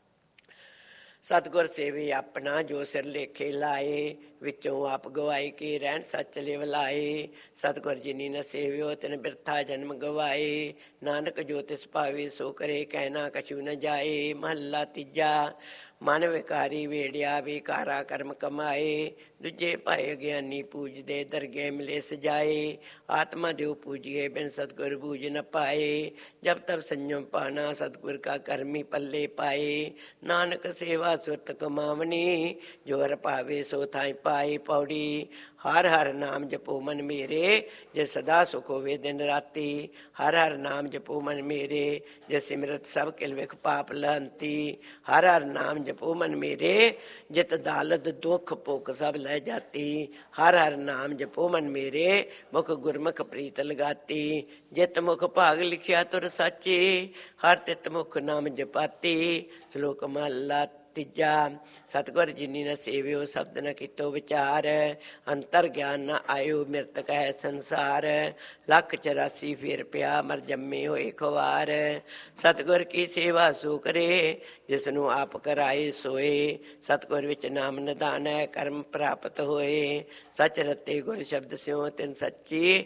ਸਤਿਗੁਰ ਸੇਵੇ ਆਪਣਾ ਜੋ ਸਿਰ ਲੇਖੇ ਲਾਏ। ਵਿੱਚੋਂ ਆਪ ਗਵਾਈ ਕੇ ਰਹਿਣ ਸੱਚ ਲਿਵ ਲਾਏ। ਸਤਿਗੁਰ ਜਿਨੀ ਨ ਸੇਵਿਓ ਤਿਨ ਬਿਰਥਾ ਜਨਮ ਗਵਾਏ। ਨਾਨਕ ਜੋ ਤਿਸ ਭਾਵੇ ਸੋ ਕਰੇ ਕਹਿਣਾ ਕਛੂ ਨ ਜਾਏ। ਮਹੱਲਾ ਤੀਜਾ। ਮਨ ਵਿਕਾਰੀ ਵੇੜਿਆ ਵਿਕਾਰਾ ਕਰਮ ਕਮਾਏ। ਦੂਜੇ ਭਾਏ ਗਿਆਨੀ ਪੂਜਦੇ ਦਰਗੇ ਮਿਲੇ ਸਜਾਏ। ਆਤਮਾ ਦਿਓ ਪੂਜੀਏ ਬਿਨ ਸਤਿਗੁਰ ਬੂਝ ਨ ਪਾਏ। ਜਬ ਤਬ ਸੰਜਮ ਪਾਣਾ ਸਤਿਗੁਰ ਕਾ ਕਰਮੀ ਪੱਲੇ ਪਾਏ। ਨਾਨਕ ਸੇਵਾ ਸੁਰਤ ਕਮਾਵਣੀ ਜੋ ਹਰ ਭਾਵੇ ਸੋ ਥਾਈ ਪਾਏ। ਪੌੜੀ। ਹਰ ਹਰ ਨਾਮ ਜਪੋ ਮਨ ਮੇਰੇ ਜੇ ਸਦਾ ਸੁਖ ਹੋਵੇ ਦਿਨ ਰਾਤੀ। ਹਰ ਹਰ ਨਾਮ ਜਪੋ ਮਨ ਮੇਰੇ ਜੇ ਸਿਮਰਤ ਸਭ ਕਿਲ ਵਿਖ ਪਾਪ ਲਹੰਤੀ। ਹਰ ਹਰ ਨਾਮ ਜਪੋ ਮਨ ਮੇਰੇ ਜਿਤ ਦਾਲਦ ਦੁੱਖ ਭੁੱਖ ਸਭ ਲੈ ਜਾਤੀ। ਹਰ ਹਰ ਨਾਮ ਜਪੋ ਮਨ ਮੇਰੇ ਮੁਖ ਗੁਰਮੁਖ ਪ੍ਰੀਤ ਲਗਾਤੀ। ਜਿਤ ਮੁਖ ਭਾਗ ਲਿਖਿਆ ਤੁਰ ਸਾਚੀ ਹਰ ਤਿਤ ਮੁਖ ਨਾਮ ਜਪਾਤੀ। ਸ਼ਲੋਕ ਮਹੱਲਾ ਤੀਜਾ। ਸਤਿਗੁਰ ਜਿਨੀ ਨ ਸੇਵਿਓ ਸ਼ਬਦ ਨ ਕੀਤੋ ਵਿਚਾਰ। ਅੰਤਰ ਗਿਆਨ ਨ ਆਇਓ ਮਿਰਤਕ ਹੈ ਸੰਸਾਰ। ਲੱਖ 84 ਫੇਰ ਪਿਆ ਮਰ ਜੰਮੇ ਹੋਏ ਖਵਾਰ। ਸਤਿਗੁਰ ਕੀ ਸੇਵਾ ਸੋ ਕਰੇ ਜਿਸ ਨੂੰ ਆਪ ਕਰਾਏ ਸੋਏ। ਸਤਿਗੁਰ ਵਿੱਚ ਨਾਮ ਨਿਧਾਨ ਹੈ ਕਰਮ ਪ੍ਰਾਪਤ ਹੋਏ। ਸੱਚ ਰਤੇ ਗੁਰ ਸ਼ਬਦ ਸਿਉ ਤਿਨ ਸੱਚੀ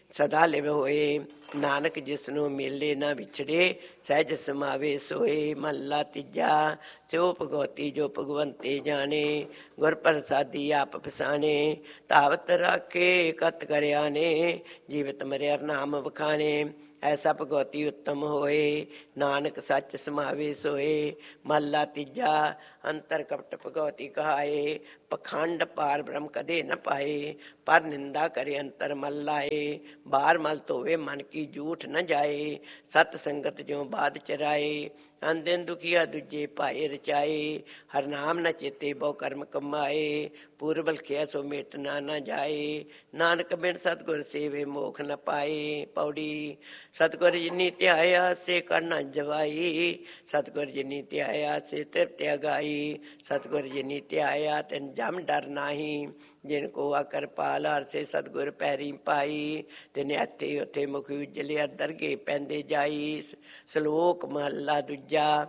ਸਦਾ ਲਿਵ ਹੋਏ। ਨਾਨਕ ਜਿਸਨੂੰ ਮੇਲੇ ਨਾ ਵਿਛੜੇ, ਸਹਿਜ ਸਮਾਵੇ ਸੋਏ। ਮਹੱਲਾ ਤੀਜਾ। ਸਿਉ ਭਗਉਤੀ ਜੋ ਭਗਵੰਤੇ ਜਾਣੇ, ਗੁਰ ਪ੍ਰਸਾਦੀ ਆਪ ਪਛਾਣੇ। ਧਾਵਤ ਰਾਖੇ ਕਤ ਕਰਿਆ ਨੇ, ਜੀਵਤ ਮਰਿਆ ਨਾਮ ਵਖਾਣੇ। ਐਸਾ ਭਗਵਤੀ ਉੱਤਮ ਹੋਏ, ਨਾਨਕ ਸੱਚ ਸਮਾਵੇ ਸੋਏ। ਮਹੱਲਾ ਤੀਜਾ। ਅੰਤਰ ਕਪਟ ਭਗਵਤੀ ਕਹਾਏ, ਪਖੰਡ ਪਾਰ ਬ੍ਰਹਮ ਕਦੇ ਨ ਪਾਏ। ਪਰ ਨਿੰਦਾ ਕਰੇ ਅੰਤਰ ਮਲ ਲਾਏ, ਬਾਹਰ ਮਲ ਧੋਵੇ ਮਨ ਕੀ ਝੂਠ ਨ ਜਾਏ। ਸਤ ਸੰਗਤ ਜਿਉ ਬਾਦ ਚਰਾਏ, ਅਨ ਦਿਨ ਦੁਖੀਆ ਦੂਜੇ ਭਾਏ ਰਚਾਏ। ਹਰ ਨਾਮ ਨ ਚੇਤੇ ਬਹੁ ਕਰਮ ਕਮਾਏ, ਪੂਰਬ ਲਖਿਆ ਸੋ ਮੇਟਣਾ ਨਾ ਜਾਏ। ਨਾਨਕ ਬਿਨ ਸਤਿਗੁਰ ਸੇਵੇ ਮੋਖ ਨ ਪਾਏ। ਪੌੜੀ। ਸਤਿਗੁਰ ਜਿਨੀ ਧਿਆਇਆ ਸੇ ਕਰ ਨ ਜਵਾਈ, ਸਤਿਗੁਰ ਜਿਨੀ ਧਿਆਇਆ ਸੇ ਤ੍ਰਿਪਤ ਅਗਾਈ। ਸਤਿਗੁਰ ਜਿਨੀ ਧਿਆਇਆ ਤਿਨ ਜਮ ਡਰ ਨਾਹੀ, ਜਿਨ ਕੋ ਆਕਰ ਪਾਲ ਹਰ ਸੇ ਸਤਿਗੁਰ ਪੈਰੀ ਪਾਈ। ਤਿਨ ਇੱਥੇ ਉੱਥੇ ਮੁਖ ਉਜਲੇ ਦਰਗੇ ਪੈਂਦੇ ਜਾਈ। ਸ਼ਲੋਕ ਮਹੱਲਾ ਦੂਜਾ।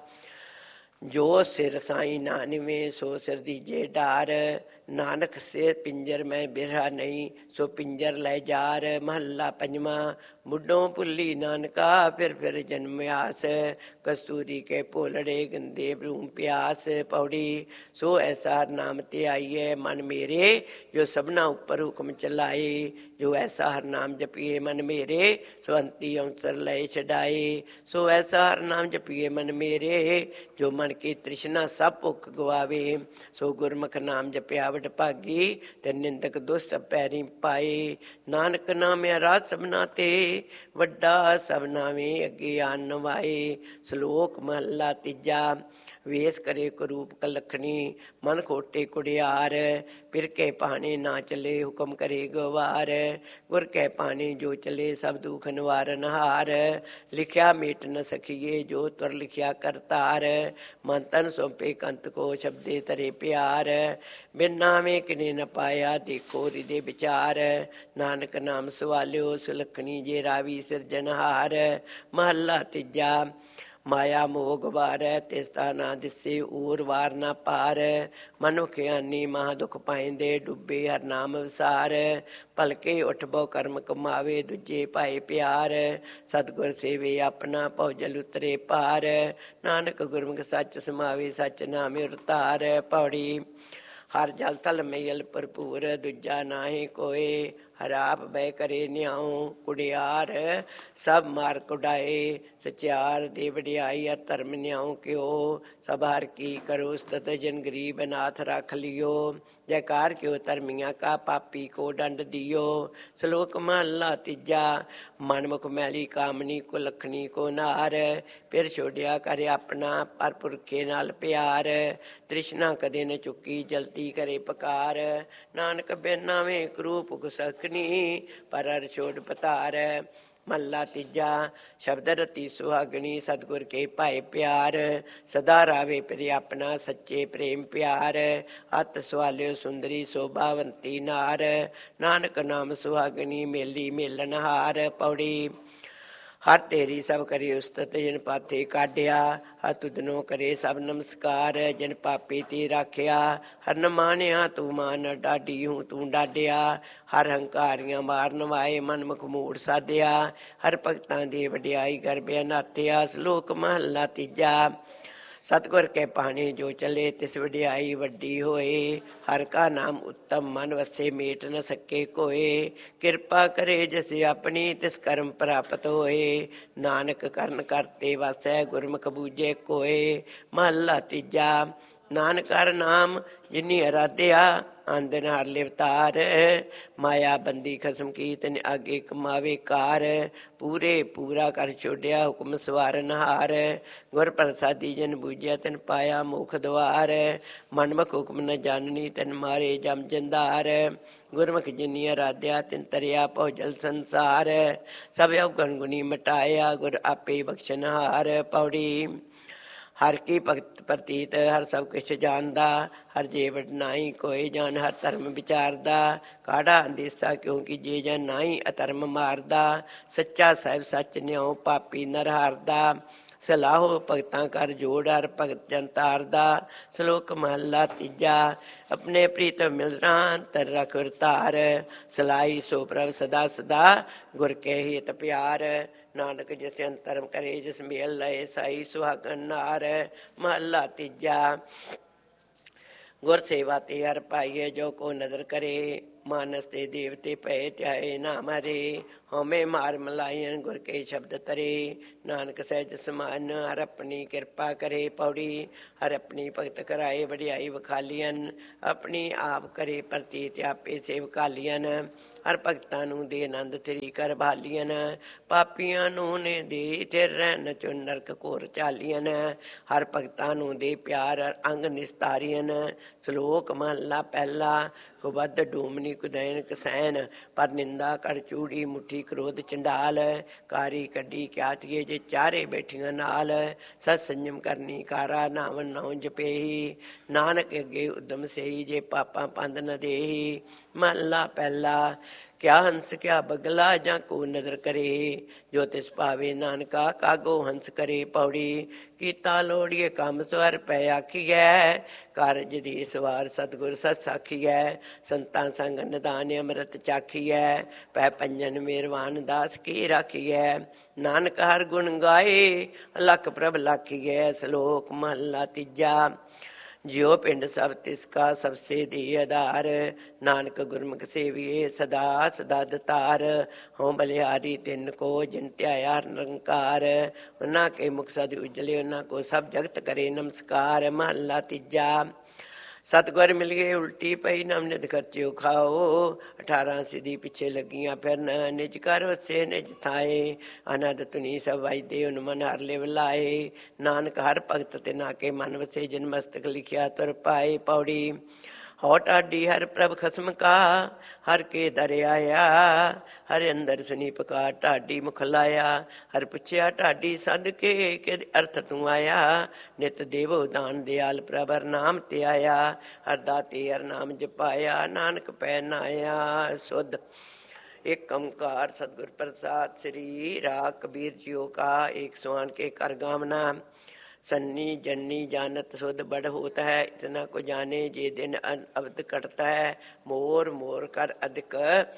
ਜੋ ਸਿਰ ਸਾਈ ਨਾ ਨਿਵੇ, ਸੋ ਸਿਰ ਦੀਜੇ ਡਾਰ। ਨਾਨਕ ਸੇ ਪਿੰਜਰ ਮੈਂ ਬਿਰਹਾ ਨਹੀਂ, ਸੋ ਪਿੰਜਰ ਲੈ ਜਾਰ। ਮਹੱਲਾ ਪੰਜਵਾਂ। ਮੁੱਢੋਂ ਭੁੱਲੀ ਨਾਨਕਾ, ਫਿਰ ਫਿਰ ਜਨਮਿਆਸ। ਕਸਤੂਰੀ ਕੇ ਭੋਲੜੇ ਗੰਦੇ ਬਰੂਮ ਪਿਆਸ। ਪੌੜੀ। ਸੋ ਐਸਾ ਨਾਮ ਤੇ ਆਈਏ ਮਨ ਮੇਰੇ, ਜੋ ਸਭਨਾ ਉੱਪਰ ਹੁਕਮ ਚਲਾਏ। ਜੋ ਐਸਾ ਹਰ ਨਾਮ ਜਪੀਏ ਮਨ ਮੇਰੇ, ਸੋ ਅੰਤੀ ਅਵਸਰ ਲੈ ਛਡਾਏ। ਸੋ ਐਸਾ ਹਰ ਨਾਮ ਜਪੀਏ ਮਨ ਮੇਰੇ, ਜੋ ਮਨ ਕੀ ਤ੍ਰਿਸ਼ਨਾ ਸਭ ਭੁੱਖ ਗਵਾਵੇ। ਸੋ ਗੁਰਮੁਖ ਨਾਮ ਜਪਿਆ ਵਡ ਭਾਗੀ, ਤੇ ਨਿੰਦਕ ਦੁਸਤ ਪੈਰੀ ਪਾਏ। ਨਾਨਕ ਨਾਮਿਆ ਰਾਜ ਸਭਨਾ ਤੇ, ਵੱਡਾ ਸਭ ਨਾਵੇਂ ਅੱਗੇ ਆਨ ਨਵਾਏ। ਸ਼ਲੋਕ ਮਹੱਲਾ ਤੀਜਾ। ਵੇਸ ਕਰੇ ਕਰੂਪ ਕਲਖਣੀ, ਮਨ ਖੋਟੇ ਕੁੜਿਆਰ। ਫਿਰ ਕੇ ਪਾਣੇ ਨਾ ਚਲੇ, ਹੁਕਮ ਕਰੇ ਗਵਾਰ। ਗੁਰ ਕੈ ਪਾਣੇ ਜੋ ਚਲੇ, ਸਭ ਦੁਖ ਨਿਵਾਰਨ ਹਾਰ। ਲਿਖਿਆ ਮੇਟ ਨ ਸਖੀਏ, ਜੋ ਤੁਰ ਲਿਖਿਆ ਕਰਤਾਰ। ਮਨ ਤਨ ਸੌਂਪੇ ਕੰਤ ਕੋ, ਸ਼ਬਦੇ ਧਰੇ ਪਿਆਰ। ਬਿਨ ਨਾਮੇ ਕਿਨੇ ਨ ਪਾਇਆ, ਦੇਖੋ ਹਿਰਦੇ ਵਿਚਾਰ। ਨਾਨਕ ਨਾਮ ਸਵਾਲਿਓ, ਸੁਲੱਖਣੀ ਜੇ ਰਾਵੀ ਸਿਰਜਣਹਾਰ। ਮਹੱਲਾ ਤੀਜਾ। ਮਾਇਆ ਮੋਹ ਗਵਾਰੈ, ਤਿਸ ਤਾ ਨਾ ਦਿਸੇ ਊਰ ਵਾਰ ਨਾ ਪਾਰ। ਮਨੁਖ ਗਿਆਨੀ ਮਹਾ ਦੁਖ ਪਾਇੰਦੇ, ਡੁੱਬੇ ਹਰ ਨਾਮ ਵਿਸਾਰ। ਭਲਕੇ ਉਠ ਬਹੁ ਕਰਮ ਕਮਾਵੇ, ਦੂਜੇ ਭਾਏ ਪਿਆਰ। ਸਤਿਗੁਰ ਸੇਵੇ ਆਪਣਾ, ਭਉ ਜਲ ਉਤਰੇ ਪਾਰ। ਨਾਨਕ ਗੁਰਮੁਖ ਸੱਚ ਸਮਾਵੇ, ਸੱਚ ਨਾਮੇ ਉਰਤਾਰ। ਪੌੜੀ। ਹਰ ਜਲ ਥਲ ਮਈਲ ਭਰਪੂਰ, ਦੂਜਾ ਨਾਹੀ ਕੋਏ। ਹਰ ਆਪ ਬੈ ਕਰੇ ਨਿਆਉ, ਕੁੜਿਆਰ ਸਭ ਮਾਰ ਕੁਡਾਏ। ਸਚਿਆਰ ਦੇ ਵਡਿਆਈ, ਅਰ ਧਰਮ ਨਿਆਉ ਕਿਓ। ਸਭ ਹਰ ਕੀ ਕਰੋ ਸਤਤ, ਜਿਨ ਗਰੀਬ ਅਨਾਥ ਰੱਖ ਲਿਓ। ਜੈਕਾਰ ਕਿਓ ਧਰਮੀਆਂ ਕਾ, ਪਾਪੀ ਕੋ ਦੰਡ ਦਿਓ। ਸ਼ਲੋਕ ਮਹੱਲਾ ਤੀਜਾ। ਮਨ ਮੁਖ ਮੈਲੀ ਕਾਮਨੀ, ਕੁਲੱਖਣੀ ਕੋ ਨਾਰ। ਫਿਰ ਛੋੜਿਆ ਕਰ ਆਪਣਾ, ਪਰ ਪੁਰਖੇ ਨਾਲ ਪਿਆਰ। ਤ੍ਰਿਸ਼ਨਾ ਕਦੇ ਨ ਚੁੱਕੀ, ਜਲਤੀ ਕਰੇ ਪਕਾਰ। ਨਾਨਕ ਬਿਨ ਨਾਵੇਂ ਕਰੂ ਭੁਖ ਸਕਣੀ, ਪਰ ਹਰ ਛੋੜ ਪਤਾਰ। ਮਹੱਲਾ ਤੀਜਾ। ਸ਼ਬਦ ਰਤੀ ਸੁਹਾਗਣੀ, ਸਤਿਗੁਰ ਕੇ ਭਾਏ ਪਿਆਰ। ਸਦਾ ਰਾਵੇ ਪਿਰ ਆਪਣਾ, ਸੱਚੇ ਪ੍ਰੇਮ ਪਿਆਰ। ਅਤ ਸਵਾਲਿਓ ਸੁੰਦਰੀ, ਸੋਭਾਵੰਤੀ ਨਾਰ। ਨਾਨਕ ਨਾਮ ਸੁਹਾਗਣੀ, ਮੇਲੀ ਮੇਲਣ ਹਾਰ। ਪੌੜੀ। ਹਰ ਤੇਰੀ ਸਭ ਕਰੇ ਉਸਤਤ, ਜਿਨ ਪਾਥੇ ਕਾਢਿਆ। ਹਰ ਤੁਧਨੋ ਕਰੇ ਸਭ ਨਮਸਕਾਰ, ਜਿਨ ਪਾਪੀ ਤੇ ਰਾਖਿਆ। ਹਰ ਨ ਮਾਨਿਆ ਤੂੰ ਮਾਨ, ਡਾਢੀ ਹੂੰ ਤੂੰ ਡਾਢਿਆ। ਹਰ ਹੰਕਾਰੀਆਂ ਮਾਰ ਨਵਾਏ, ਮਨ ਮੁਖ ਮੂੜ ਸਾਧਿਆ। ਹਰ ਭਗਤਾਂ ਦੀ ਵਡਿਆਈ, ਗਰਭਿਆ ਨਾਥਿਆ। ਸ਼ਲੋਕ ਮਹੱਲਾ ਤੀਜਾ। ਸਤਿਗੁਰ ਕੇ ਪਾਣੇ ਜੋ ਚਲੇ, ਤਿਸ ਵਡਿਆਈ ਵੱਡੀ ਹੋਏ। ਹਰ ਕਾ ਨਾਮ ਉੱਤਮ, ਮਨ ਵਸੇ ਮੇਟ ਨ ਸਕੇ ਕੋਏ। ਕਿਰਪਾ ਕਰੇ ਜਿਸ ਆਪਣੀ, ਤਿਸ ਕਰਮ ਪ੍ਰਾਪਤ ਹੋਏ। ਨਾਨਕ ਕਰਨ ਕਰਤੇ ਵਾਸੈ, ਗੁਰਮੁਖ ਬੂਝੇ ਕੋਏ। ਮਹੱਲਾ ਤੀਜਾ। ਨਾਨਕ ਹਰ ਨਾਮ ਜਿਨੀ ਅਰਾਧਿਆ, ਆਂਦਨ ਹਰ ਲਿਵਤਾਰ। ਮਾਇਆ ਬੰਦੀ ਖਸਮ ਕੀ, ਤਿਨ ਆਗੇ ਕਮਾਵੇ ਕਾਰ। ਪੂਰੇ ਪੂਰਾ ਕਰ ਛੋੜਿਆ, ਹੁਕਮ ਸਵਾਰਨ ਹਾਰ। ਗੁਰ ਪ੍ਰਸਾਦੀ ਜਿਨ ਬੂਝਿਆ, ਤਿਨ ਪਾਇਆ ਮੁਖ ਦੁਆਰ। ਮਨਮੁਖ ਹੁਕਮ ਨ ਜਾਣਨੀ, ਤਿਨ ਮਾਰੇ ਜਮ ਜੰਦਾਰ। ਗੁਰਮੁਖ ਜਿਨੀ ਅਰਾਧਿਆ, ਤਿਨ ਤਰਿਆ ਭਉ ਜਲ ਸੰਸਾਰ। ਸਭ ਅਵਗੁਣ ਗੁਣੀ ਮਿਟਾਇਆ, ਗੁਰ ਆਪੇ ਬਖਸ਼ਨਹਾਰ। ਪੌੜੀ। ਹਰ ਕੀ ਭਗਤ ਪ੍ਰਤੀਤ, ਹਰ ਸਭ ਕੁਛ ਜਾਣਦਾ। ਹਰ ਜੇ ਵਡ ਨਾਹੀ ਕੋਇ, ਜਾਨ ਹਰ ਧਰਮ ਵਿਚਾਰਦਾ। ਕਾਢਾ ਅੰਦੇਸਾ ਕਿਉਂਕਿ, ਜੇ ਜਨ ਨਾਹੀ ਅਧਰਮ ਮਾਰਦਾ। ਸੱਚਾ ਸਾਹਿਬ ਸੱਚ ਨਿਉ, ਪਾਪੀ ਨਰ ਹਾਰਦਾ। ਸਲਾਹੋ ਭਗਤਾਂ ਕਰ ਜੋੜ ਹਰ ਭਗਤ ਜਨ ਤਾਰਦਾ। ਸ਼ਲੋਕ ਮਹੱਲਾ ਤੀਜਾ। ਆਪਣੇ ਪ੍ਰੀਤਮ ਮਿਲਣਾ ਅੰਤਰ ਰਖ ਧਾਰ। ਸਲਾਈ ਸੋ ਪ੍ਰਭ ਸਦਾ ਸਦਾ ਗੁਰ ਕੇ ਹਿਤ ਪਿਆਰ। ਨਾਨਕ ਜਿਸ ਅੰਤਰਮ ਕਰੇ ਜਿਸ ਮੇਲ ਲਏ ਸਾਈ ਸੁਹਾਗਣ ਨਾਰ। ਮਹੱਲਾ ਤੀਜਾ। ਗੁਰ ਸੇਵਾ ਤੇ ਹਰ ਪਾਈਏ ਜੋ ਕੋ ਨਦਰ ਕਰੇ। ਮਾਨਸ ਤੇ ਦੇਵਤੇ ਭਏ ਧਿਆਏ ਨਾ ਮਰੇ। ਹਉਮੈ ਮਾਰ ਮਲਾਇਨ ਗੁਰ ਕੇ ਸ਼ਬਦ ਤਰੇ। ਨਾਨਕ ਸਹਿਜ ਸਮਾਨ ਹਰ ਆਪਣੀ ਕਿਰਪਾ ਕਰੇ। ਪੌੜੀ। ਹਰ ਆਪਣੀ ਭਗਤ ਕਰਾਏ ਵਡਿਆਈ ਵਖਾਲੀਅਨ। ਆਪਣੀ ਆਪ ਕਰੇ ਪ੍ਰਤੀਤ ਆਪੇ ਸੇਵਕਾਲੀਅਨ। ਹਰ ਭਗਤਾਂ ਨੂੰ ਦੇ ਆਨੰਦ ਤੇਰੀ ਕਰ ਭਾਲੀਅਨ। ਪਾਪੀਆਂ ਨੂੰ ਨੇ ਦੇ ਥਿਰ ਰਹਿਣ ਚੁ ਨਰਕ ਘੋਰ ਚਾਲੀਅਨ। ਹਰ ਭਗਤਾਂ ਨੂੰ ਦੇ ਪਿਆਰ ਅੰਗ ਨਿਸਤਾਰੀਅਨ। ਸ਼ਲੋਕ ਮਹੱਲਾ ਪਹਿਲਾ। ਕੁਬੱਧ ਡੂਮਨੀ ਕੁਦੈਨ ਕਸੈਨ ਪਰ ਨਿੰਦਾ ਕਰ ਚੂੜੀ ਮੁੱਠੀ ਕ੍ਰੋਧ ਚੰਡਾਲ। ਕਾਰੀ ਕੱਢੀ ਕਿਆਤੀਏ ਜੇ ਚਾਰੇ ਬੈਠੀਆਂ ਨਾਲ। ਸਤ ਸੰਜਮ ਕਰਨੀ ਕਾਰਾ ਨਾਵਨ ਨਾਉ ਜਪੇਹੀ। ਨਾਨਕ ਅੱਗੇ ਉਦਮ ਸਹੀ ਜੇ ਪਾਪਾਂ ਪੰਦ ਨ ਦੇਹੀ। ਮਹੱਲਾ ਪਹਿਲਾ। ਕਿਆ ਹੰਸ ਕਿਆ ਬਗਲਾ ਜਾਂ ਕੋ ਨਦਰ ਕਰੇ। ਜੋ ਤਿਸ ਭਾਵੇ ਨਾਨਕਾ ਕਾਗੋ ਹੰਸ ਕਰੇ। ਪੌੜੀ। ਕੀਤਾ ਲੋੜੀਏ ਕੰਮ ਸਵਰ ਪੈ ਆਖੀਐ। ਕਾਰਜ ਦੀ ਸਵਾਰ ਸਤਿਗੁਰ ਸਤ ਸਾਖੀਐ। ਸੰਤਾਂ ਸੰਗ ਨਿਦਾਨ ਅੰਮ੍ਰਿਤ ਚਾਖੀਐ। ਪੈ ਪੰਜਨ ਮੇਰਵਾਨ ਦਾਸ ਕੀ ਰਾਖੀਐ। ਨਾਨਕ ਹਰ ਗੁਣ ਗਾਏ ਲਖ ਪ੍ਰਭ ਲਾਖੀਐ। ਸ਼ਲੋਕ ਮਹੱਲਾ ਤੀਜਾ। ਜਿਉ ਪਿੰਡ ਸਭ ਤਿਸ ਕਾ ਸਭ ਸੇ ਦੇ ਆਧਾਰ। ਨਾਨਕ ਗੁਰਮੁਖ ਸੇਵੀਏ ਸਦਾ ਸਦਾ ਦਤਾਰ। ਹਉ ਬਲਿਹਾਰੀ ਤਿੰਨ ਕੋ ਜਿਨ ਧਿਆਇਆ ਨਿਰੰਕਾਰ। ਉਹਨਾਂ ਕੇ ਮੁਖ ਸਦ ਉਜਲੇ ਉਹਨਾਂ ਕੋ ਸਭ ਜਗਤ ਕਰੇ ਨਮਸਕਾਰ। ਮਹੱਲਾ ਤੀਜਾ। ਸਤਿਗੁਰ ਮਿਲੀਏ ਉਲਟੀ ਪਈ ਨਮ ਨਿਧ ਖਰਚਿਓ ਖਾਓ। 18 ਸਿਧੀ ਪਿੱਛੇ ਲੱਗੀਆਂ ਫਿਰਨ ਨਿਜ ਘਰ ਵਸੇ ਨਿਜ ਥਾਏ। ਅਨੰਦ ਧੁਨੀ ਸਭ ਵਜਦੇ ਉਨ ਮਨ ਹਰ ਲਿਵ ਲਾਏ। ਨਾਨਕ ਹਰ ਭਗਤ ਤੇ ਨਾ ਕੇ ਮਨ ਵਸੇ ਜਿਨ ਮਸਤਕ ਲਿਖਿਆ ਤੁਰ ਪਾਏ। ਪੌੜੀ। ਹੋ ਢਾਡੀ ਹਰ ਪ੍ਰਭ ਖਸਮ ਕਾ ਹਰ ਕੇ ਦਰ ਆਇਆ। ਹਰ ਅੰਦਰ ਸੁਣੀ ਪੁਕਾਰ ਢਾਡੀ ਮੁਖ ਲਾਇਆ। ਹਰ ਪੁੱਛਿਆ ਢਾਡੀ ਸਦ ਕੇ ਕਿਦ ਅਰਥ ਤੂੰ ਆਇਆ। ਨਿਤ ਦੇਵੋ ਦਾਨ ਦਿਆਲ ਪ੍ਰਭ ਹਰ ਨਾਮ ਤੇ ਆਇਆ। ਹਰ ਦਾਤੇ ਹਰ ਨਾਮ ਜਪਾਇਆ ਨਾਨਕ ਪੈ ਨਾਇਆ ਸੁਧ। एक ओंकार सतगुर प्रसाद श्री राग कबीर जियो का 108 के कर गावना। सन्नी जन्नी जानत सुध बड़ होता है इतना को जाने जे दिन अवध कटता है। मोर मोर कर अधिक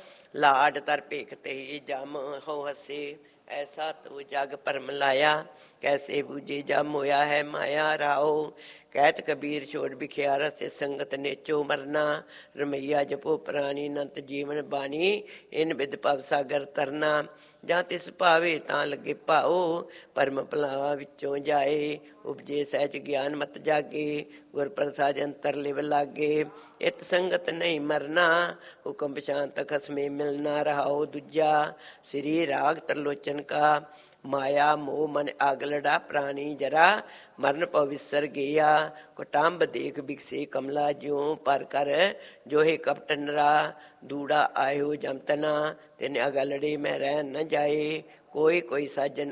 लाड तर भेखते ही जम हो हसे। ऐसा तो जग परम लाया कैसे बूझे जम होया है माया राओ। कहत कबीर छोड़ बिख्यारा से संगत नेचो मरना। रमैया जपो प्राणी नंत जीवन बानी इन बिद भव सागर तरना। ਜਾਂ ਤਿਸ ਭਾਵੇ ਤਾਂ ਲੱਗੇ ਭਾਓ ਪਰਮ ਭਲਾਵਾ ਵਿੱਚੋਂ ਜਾਏ। ਉਪਜੇ ਸਹਿਜ ਗਿਆਨ ਮਤ ਜਾਗੇ ਗੁਰ ਪ੍ਰਸਾਦ ਅੰਤਰ ਲਿਵ ਲਾਗੇ। ਇਤ ਸੰਗਤ ਨਹੀਂ ਮਰਨਾ ਹੁਕਮ ਪਛਾਨ ਖਸਮੇ ਮਿਲਣਾ ਰਹਾਓ। ਦੂਜਾ ਸ੍ਰੀ ਰਾਗ ਤਰਲੋਚਨ ਕਾ। ਮਾਇਆ ਮੋਹ ਮਨ ਆਗਲੜਾ ਪ੍ਰਾਣੀ ਜਰਾ ਮਰਨ ਪਵਿਸਰ ਗਿਆ। ਕੁਟੰਬ ਦੇਖ ਬਿਕਸੇ ਕਮਲਾ ਜਿਉ ਪਰ ਕਰ ਜੋਹੇ ਕਪਟ ਨਰਾ। ਦੂੜਾ ਆਇਓ ਜਮਤਨਾ ਤਿਨ ਅਗਲੜੇ ਮੈਂ ਰਹਿ ਨ ਜਾਏ। ਕੋਈ ਕੋਈ ਸਾਜਨ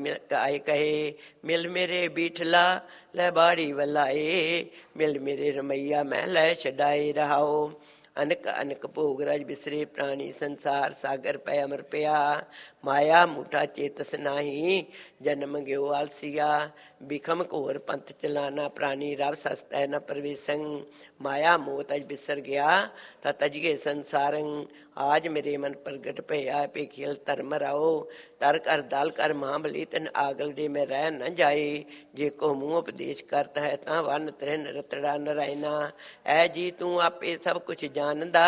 ਆਏ ਕਹੇ ਮਿਲ ਮੇਰੇ ਬੀਠਲਾ ਲੈ ਬਾੜੀ ਵਲਾਏ। ਮਿਲ ਮੇਰੇ ਰਮਈਆ ਮੈਂ ਲੈ ਛਡਾਏ ਰਹਾਓ। ਅਨਕ ਅਨਕ ਭੋਗ ਰਾਜ ਬਿਸਰੇ ਪ੍ਰਾਣੀ ਸੰਸਾਰ ਸਾਗਰ ਪੈ ਅਮਰ ਪਿਆ। ਮਾਇਆ ਮੂਠਾ ਚੇਤਸ ਨਾਹੀ ਜਨਮ ਗਿਓ ਆਲਸੀਆ। ਬਿਖਮ ਘੋਰ ਪੰਥ ਚਲਾਨਾ ਪ੍ਰਾਣੀ ਰਬ ਸਸਤੈ ਨ ਪ੍ਰਵੇਸੰ। ਮਾਇਆ ਮੋਹ ਤਜ ਬਿਸਰ ਗਿਆ ਤਾ ਤਜਗੇ ਸੰਸਾਰੰ। ਆਜ ਮੇਰੇ ਮਨ ਪ੍ਰਗਟ ਭਇਆ ਭੇਖਿਲ ਧਰਮ ਰਾਓ। ਤਰ ਕਰ ਦਲ ਕਰ ਮਹਾਬਲੀ ਤਨ ਆਗਲ ਦੇ ਮੈਂ ਰਹਿ ਨ ਜਾਏ। ਜੇ ਕੋ ਮੂੰਹ ਉਪਦੇਸ਼ ਕਰਤ ਹੈ ਤਾਂ ਵਨ ਤ੍ਰਿਨ ਰਤੜਾ ਨਰਾਇਨਾ। ਐ ਜੀ ਤੂੰ ਆਪੇ ਸਭ ਕੁਛ ਜਾਣਦਾ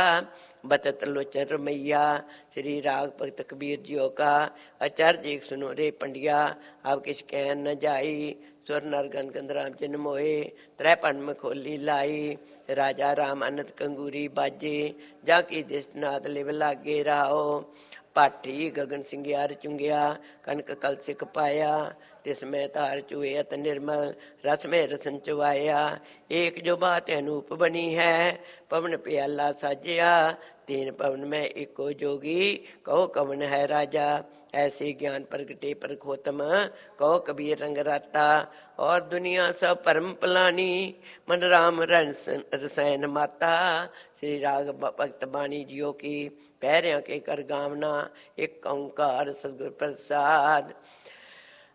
ਬਤਤ ਲੋਚਨ ਰਮਈਆ। श्री राग भगत कबीर जियो का। आचार्य एक सुनो रे पंडिया आप किस कह न जाई। सुर नर गन गंधराम जिन मोए त्रै पंड में खोली लाई। राजा राम अनंत कंगूरी बाजे जाकी दिस नाद लिव लागे राहो। पाठी गगन सिंगियार चुंगिया कनक कल सिख पाया। तिस में तार चुए अत निर्मल रस में रसन चुवाया। एक जो बात अनूप बनी है पवन प्याला साजिया। तीन पवन में एको जोगी कहो कवन है राजा। ऐसे ज्ञान प्रगटे परखोतम कहो कबीर रंग राता। और दुनिया सब परम पलानी मन राम रसैन माता। श्री राग भगत बाणी जियो की पैरिया के कर गावना। एक ओंकार सतगुर प्रसाद।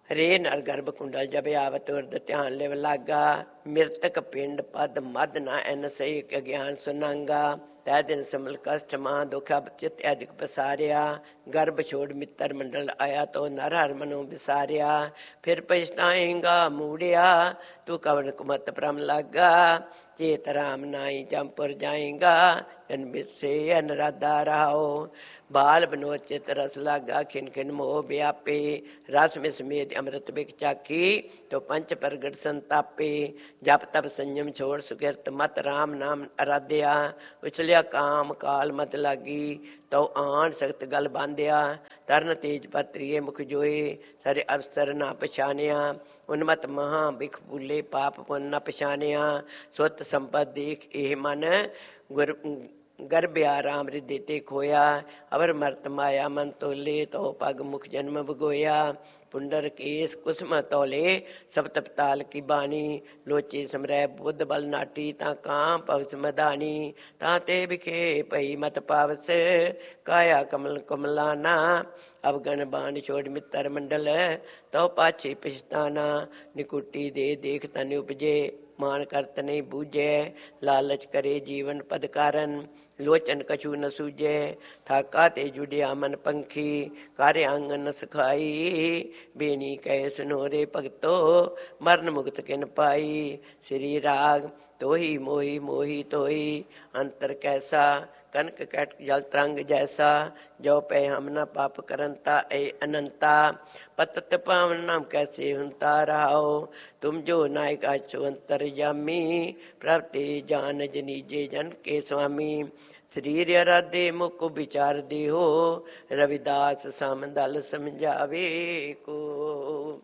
ਹਰੇ ਨਰ ਗਰਭ ਕੁੰਡਲ ਜਬ ਆਵਤ ਉਰਦ ਧਿਆਨ ਲਿਵ ਲਾਗਾ। ਮਿਰਤਕ ਪਿੰਡ ਪਦ ਮਦ ਨਾ ਐਨ ਸਹੀ ਗਿਆਨ ਸੁਨਾਂਗਾ। ਤੈ ਦਿਨ ਸਮਲ ਕਸ਼ਟ ਮਾਂ ਦੁਖ ਅਬ ਚਿਤ ਅਧਿਕ ਪਸਾਰਿਆ। ਗਰਭ ਛੋੜ ਮਿੱਤਰ ਮੰਡਲ ਆਇਆ ਤੋ ਨਰ ਹਰ ਮਨੋਂ ਵਿਸਾਰਿਆ। ਫਿਰ ਪਛਤਾਏਂਗਾ ਮੂੜਿਆ ਤੂੰ ਕਵਨ ਕੁਮਤ ਭ੍ਰਮ ਲਾਗਾ। ਚੇਤ ਰਾਮ ਨਾਈ ਜੰਪੁਰ ਜਾਏਗਾ ਜਨ ਬਿਰਸੇ ਅਨਰਾਧਾ ਰਹਾਓ। ਬਾਲ ਬਨੋਦ ਚਿਤ ਰਸ ਲਾਗਾ ਖਿਨ ਖਿਨ ਮੋਹ ਵਿਆਪੇ। ਰਸ ਮਿਸ ਮੇਦ ਅੰਮ੍ਰਿਤ ਬਿਕ ਚਾਖੀ ਤੋ ਪੰਚ ਪ੍ਰਗਟ ਸੰਤਾਪੇ। ਜਪ ਤਪ ਸੰਜਮ ਛੋੜ ਸੁਕਿਰਤ ਮਤ ਰਾਮ ਨਾਮ ਅਰਾਧਿਆ। ਉਛਲਿਆ ਕਾਮ ਕਾਲ ਮਤ ਲਾਗੀ ਤਉ ਆਣ ਸਖਤ ਗਲ ਬਾਂਧਿਆ। ਤਰਨ ਤੇਜ ਪਰ ਤ੍ਰਿਏ ਮੁਖ ਜੋਏ ਸਾਰੇ ਅਵਸਰ ਨਾ ਪਛਾਣਿਆ। ਉਨਮਤ ਮਹਾਂ ਬਿਖ ਭੁੱਲੇ ਪਾਪ ਪੁੰਨ ਨ ਪਛਾਣਿਆ। ਸੁਤ ਸੰਪਦ ਦੇਖ ਇਹ ਮਨ ਗੁਰ ਗਰਭਿਆ ਰਾਮ ਰਿਦੇ ਤੇ ਖੋਇਆ। ਅਵਰ ਮਰਤ ਮਾਇਆ ਮਨ ਤੋਲੇ ਤੋ ਪਗ ਮੁਖ ਜਨਮ ਭਗੋਇਆ। ਪੁੰਡਰ ਕੇਸ ਕੁਸਮ ਤੌਲੇ ਸਭ ਤਪਤਾਲ ਕੀ ਬਾਣੀ। ਲੋਚੇ ਸਮਰੈ ਬੁੱਧ ਬਲ ਨਾਟੀ ਤਾਂ ਕਾਂ ਪਵਸ ਮਦਾਨੀ। ਤਾਂ ਤੇ ਵਿਖੇ ਪਈ ਮਤ ਪਾਵਸ ਕਾਇਆ ਕਮਲ ਕਮਲਾਨਾ। ਅਵਗਣ ਬਾਣ ਛੋੜ ਮਿੱਤਰ ਮੰਡਲ ਤਉ ਪਾਛੇ ਪਛਤਾਨਾ। ਨਿਕੁਟੀ ਦੇ ਦੇਖ ਤਨ ਉਪਜੇ ਮਾਨ ਕਰਤ ਨਹੀਂ ਬੂਝੈ। ਲਾਲਚ ਕਰੇ ਜੀਵਨ ਪਦ ਕਾਰਨ ਲੋਚਨ ਕਛੂ ਨ ਸੂਝੈ। ਥਾਕਾ ਤੇ ਜੁੜਿਆ ਮਨ ਪੰਖੀ ਕਰ ਆਂਗਨ ਸਖਾਈ। ਬੇਨੀ ਕਹਿ ਸੁਨੋਰੇ ਭਗਤੋ ਮਰਨ ਮੁਕਤ ਕਿਨ ਪਾਈ। ਸ੍ਰੀ ਰਾਗ ਤੋਹੀ ਮੋਹੀ ਮੋਹੀ ਤੋਈ ਅੰਤਰ ਕੈਸਾ। ਕਨਕ ਕੈਟ ਜਲ ਤਰੰਗ ਜੈਸਾ ਜੋ ਪੈ ਹਮ ਨ ਪਾਪ ਕਰੰਤਾ ਏ ਅਨੰਤਾ। ਪਤਤ ਪਾਵਨ ਨਾਮ ਕੈਸੇ ਹੁੰਤਾ ਰਹਾਓ। ਤੁਮ ਜੋ ਨਾਇਕ ਅਛੋ ਅੰਤਰ ਜਾਮੀ ਪ੍ਰਭ ਤੇ ਜਾਨ ਜਨੀਜੇ ਜਨ ਕੇ ਸੁਆਮੀ। ਸਰੀਰ ਅਰਾਧੇ ਮੁਖ ਵਿਚਾਰ ਦੇਹੋ ਰਵਿਦਾਸ ਸਮਦਲ ਸਮਝਾਵੇ ਕੋ।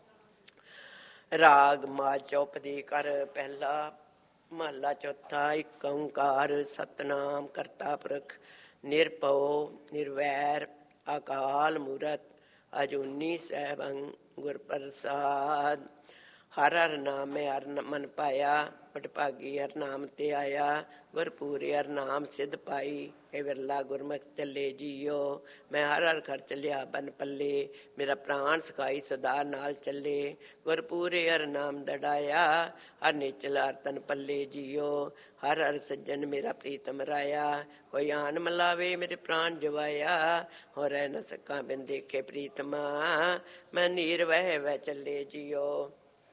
ਰਾਗ ਮਾ ਚੌਪਦੀ ਕਰ ਪਹਿਲਾ ਮਹਲਾ ਚੌਥਾ। ਇਕ ਓੰਕਾਰ ਸਤਨਾਮ ਕਰਤਾ ਪੁਰਖ ਨਿਰਭਉ ਨਿਰਵੈਰ ਅਕਾਲ ਮੂਰਤ ਅਜੂਨੀ ਸੈਭੰ ਗੁਰ ਪ੍ਰਸਾਦ। ਹਰ ਹਰ ਨਾਮ ਮੈਂ ਹਰ ਮਨ ਪਾਇਆ ਵਡਭਾਗੀ ਹਰ ਨਾਮ ਤੇ ਆਇਆ। ਗੁਰਪੂਰੇ ਹਰ ਨਾਮ ਸਿੱਧ ਪਾਈ ਇਹ ਵਿਰਲਾ ਗੁਰਮੁਖ ਚੱਲੇ ਜੀਓ। ਮੈਂ ਹਰ ਹਰ ਖਰਚ ਲਿਆ ਬਨ ਪੱਲੇ ਮੇਰਾ ਪ੍ਰਾਣ ਸਖਾਈ ਸਦਾ ਨਾਲ ਚੱਲੇ। ਗੁਰਪੂਰੇ ਹਰ ਨਾਮ ਦੜਾਇਆ ਹਰ ਨਿਚਲ ਹਰ ਤਨ ਪੱਲੇ ਜੀਓ। ਹਰ ਹਰ ਸੱਜਣ ਮੇਰਾ ਪ੍ਰੀਤਮ ਰਾਇਆ ਕੋਈ ਆਨ ਮਲਾਵੇ ਮੇਰੇ ਪ੍ਰਾਣ ਜਵਾਇਆ। ਹੋ ਰਹਿ ਨ ਸਕਾਂ ਬਿਨ ਦੇਖੇ ਪ੍ਰੀਤਮਾ ਮੈਂ ਨੀਰ ਵਹਿ ਵਹਿ ਚੱਲੇ ਜੀਓ।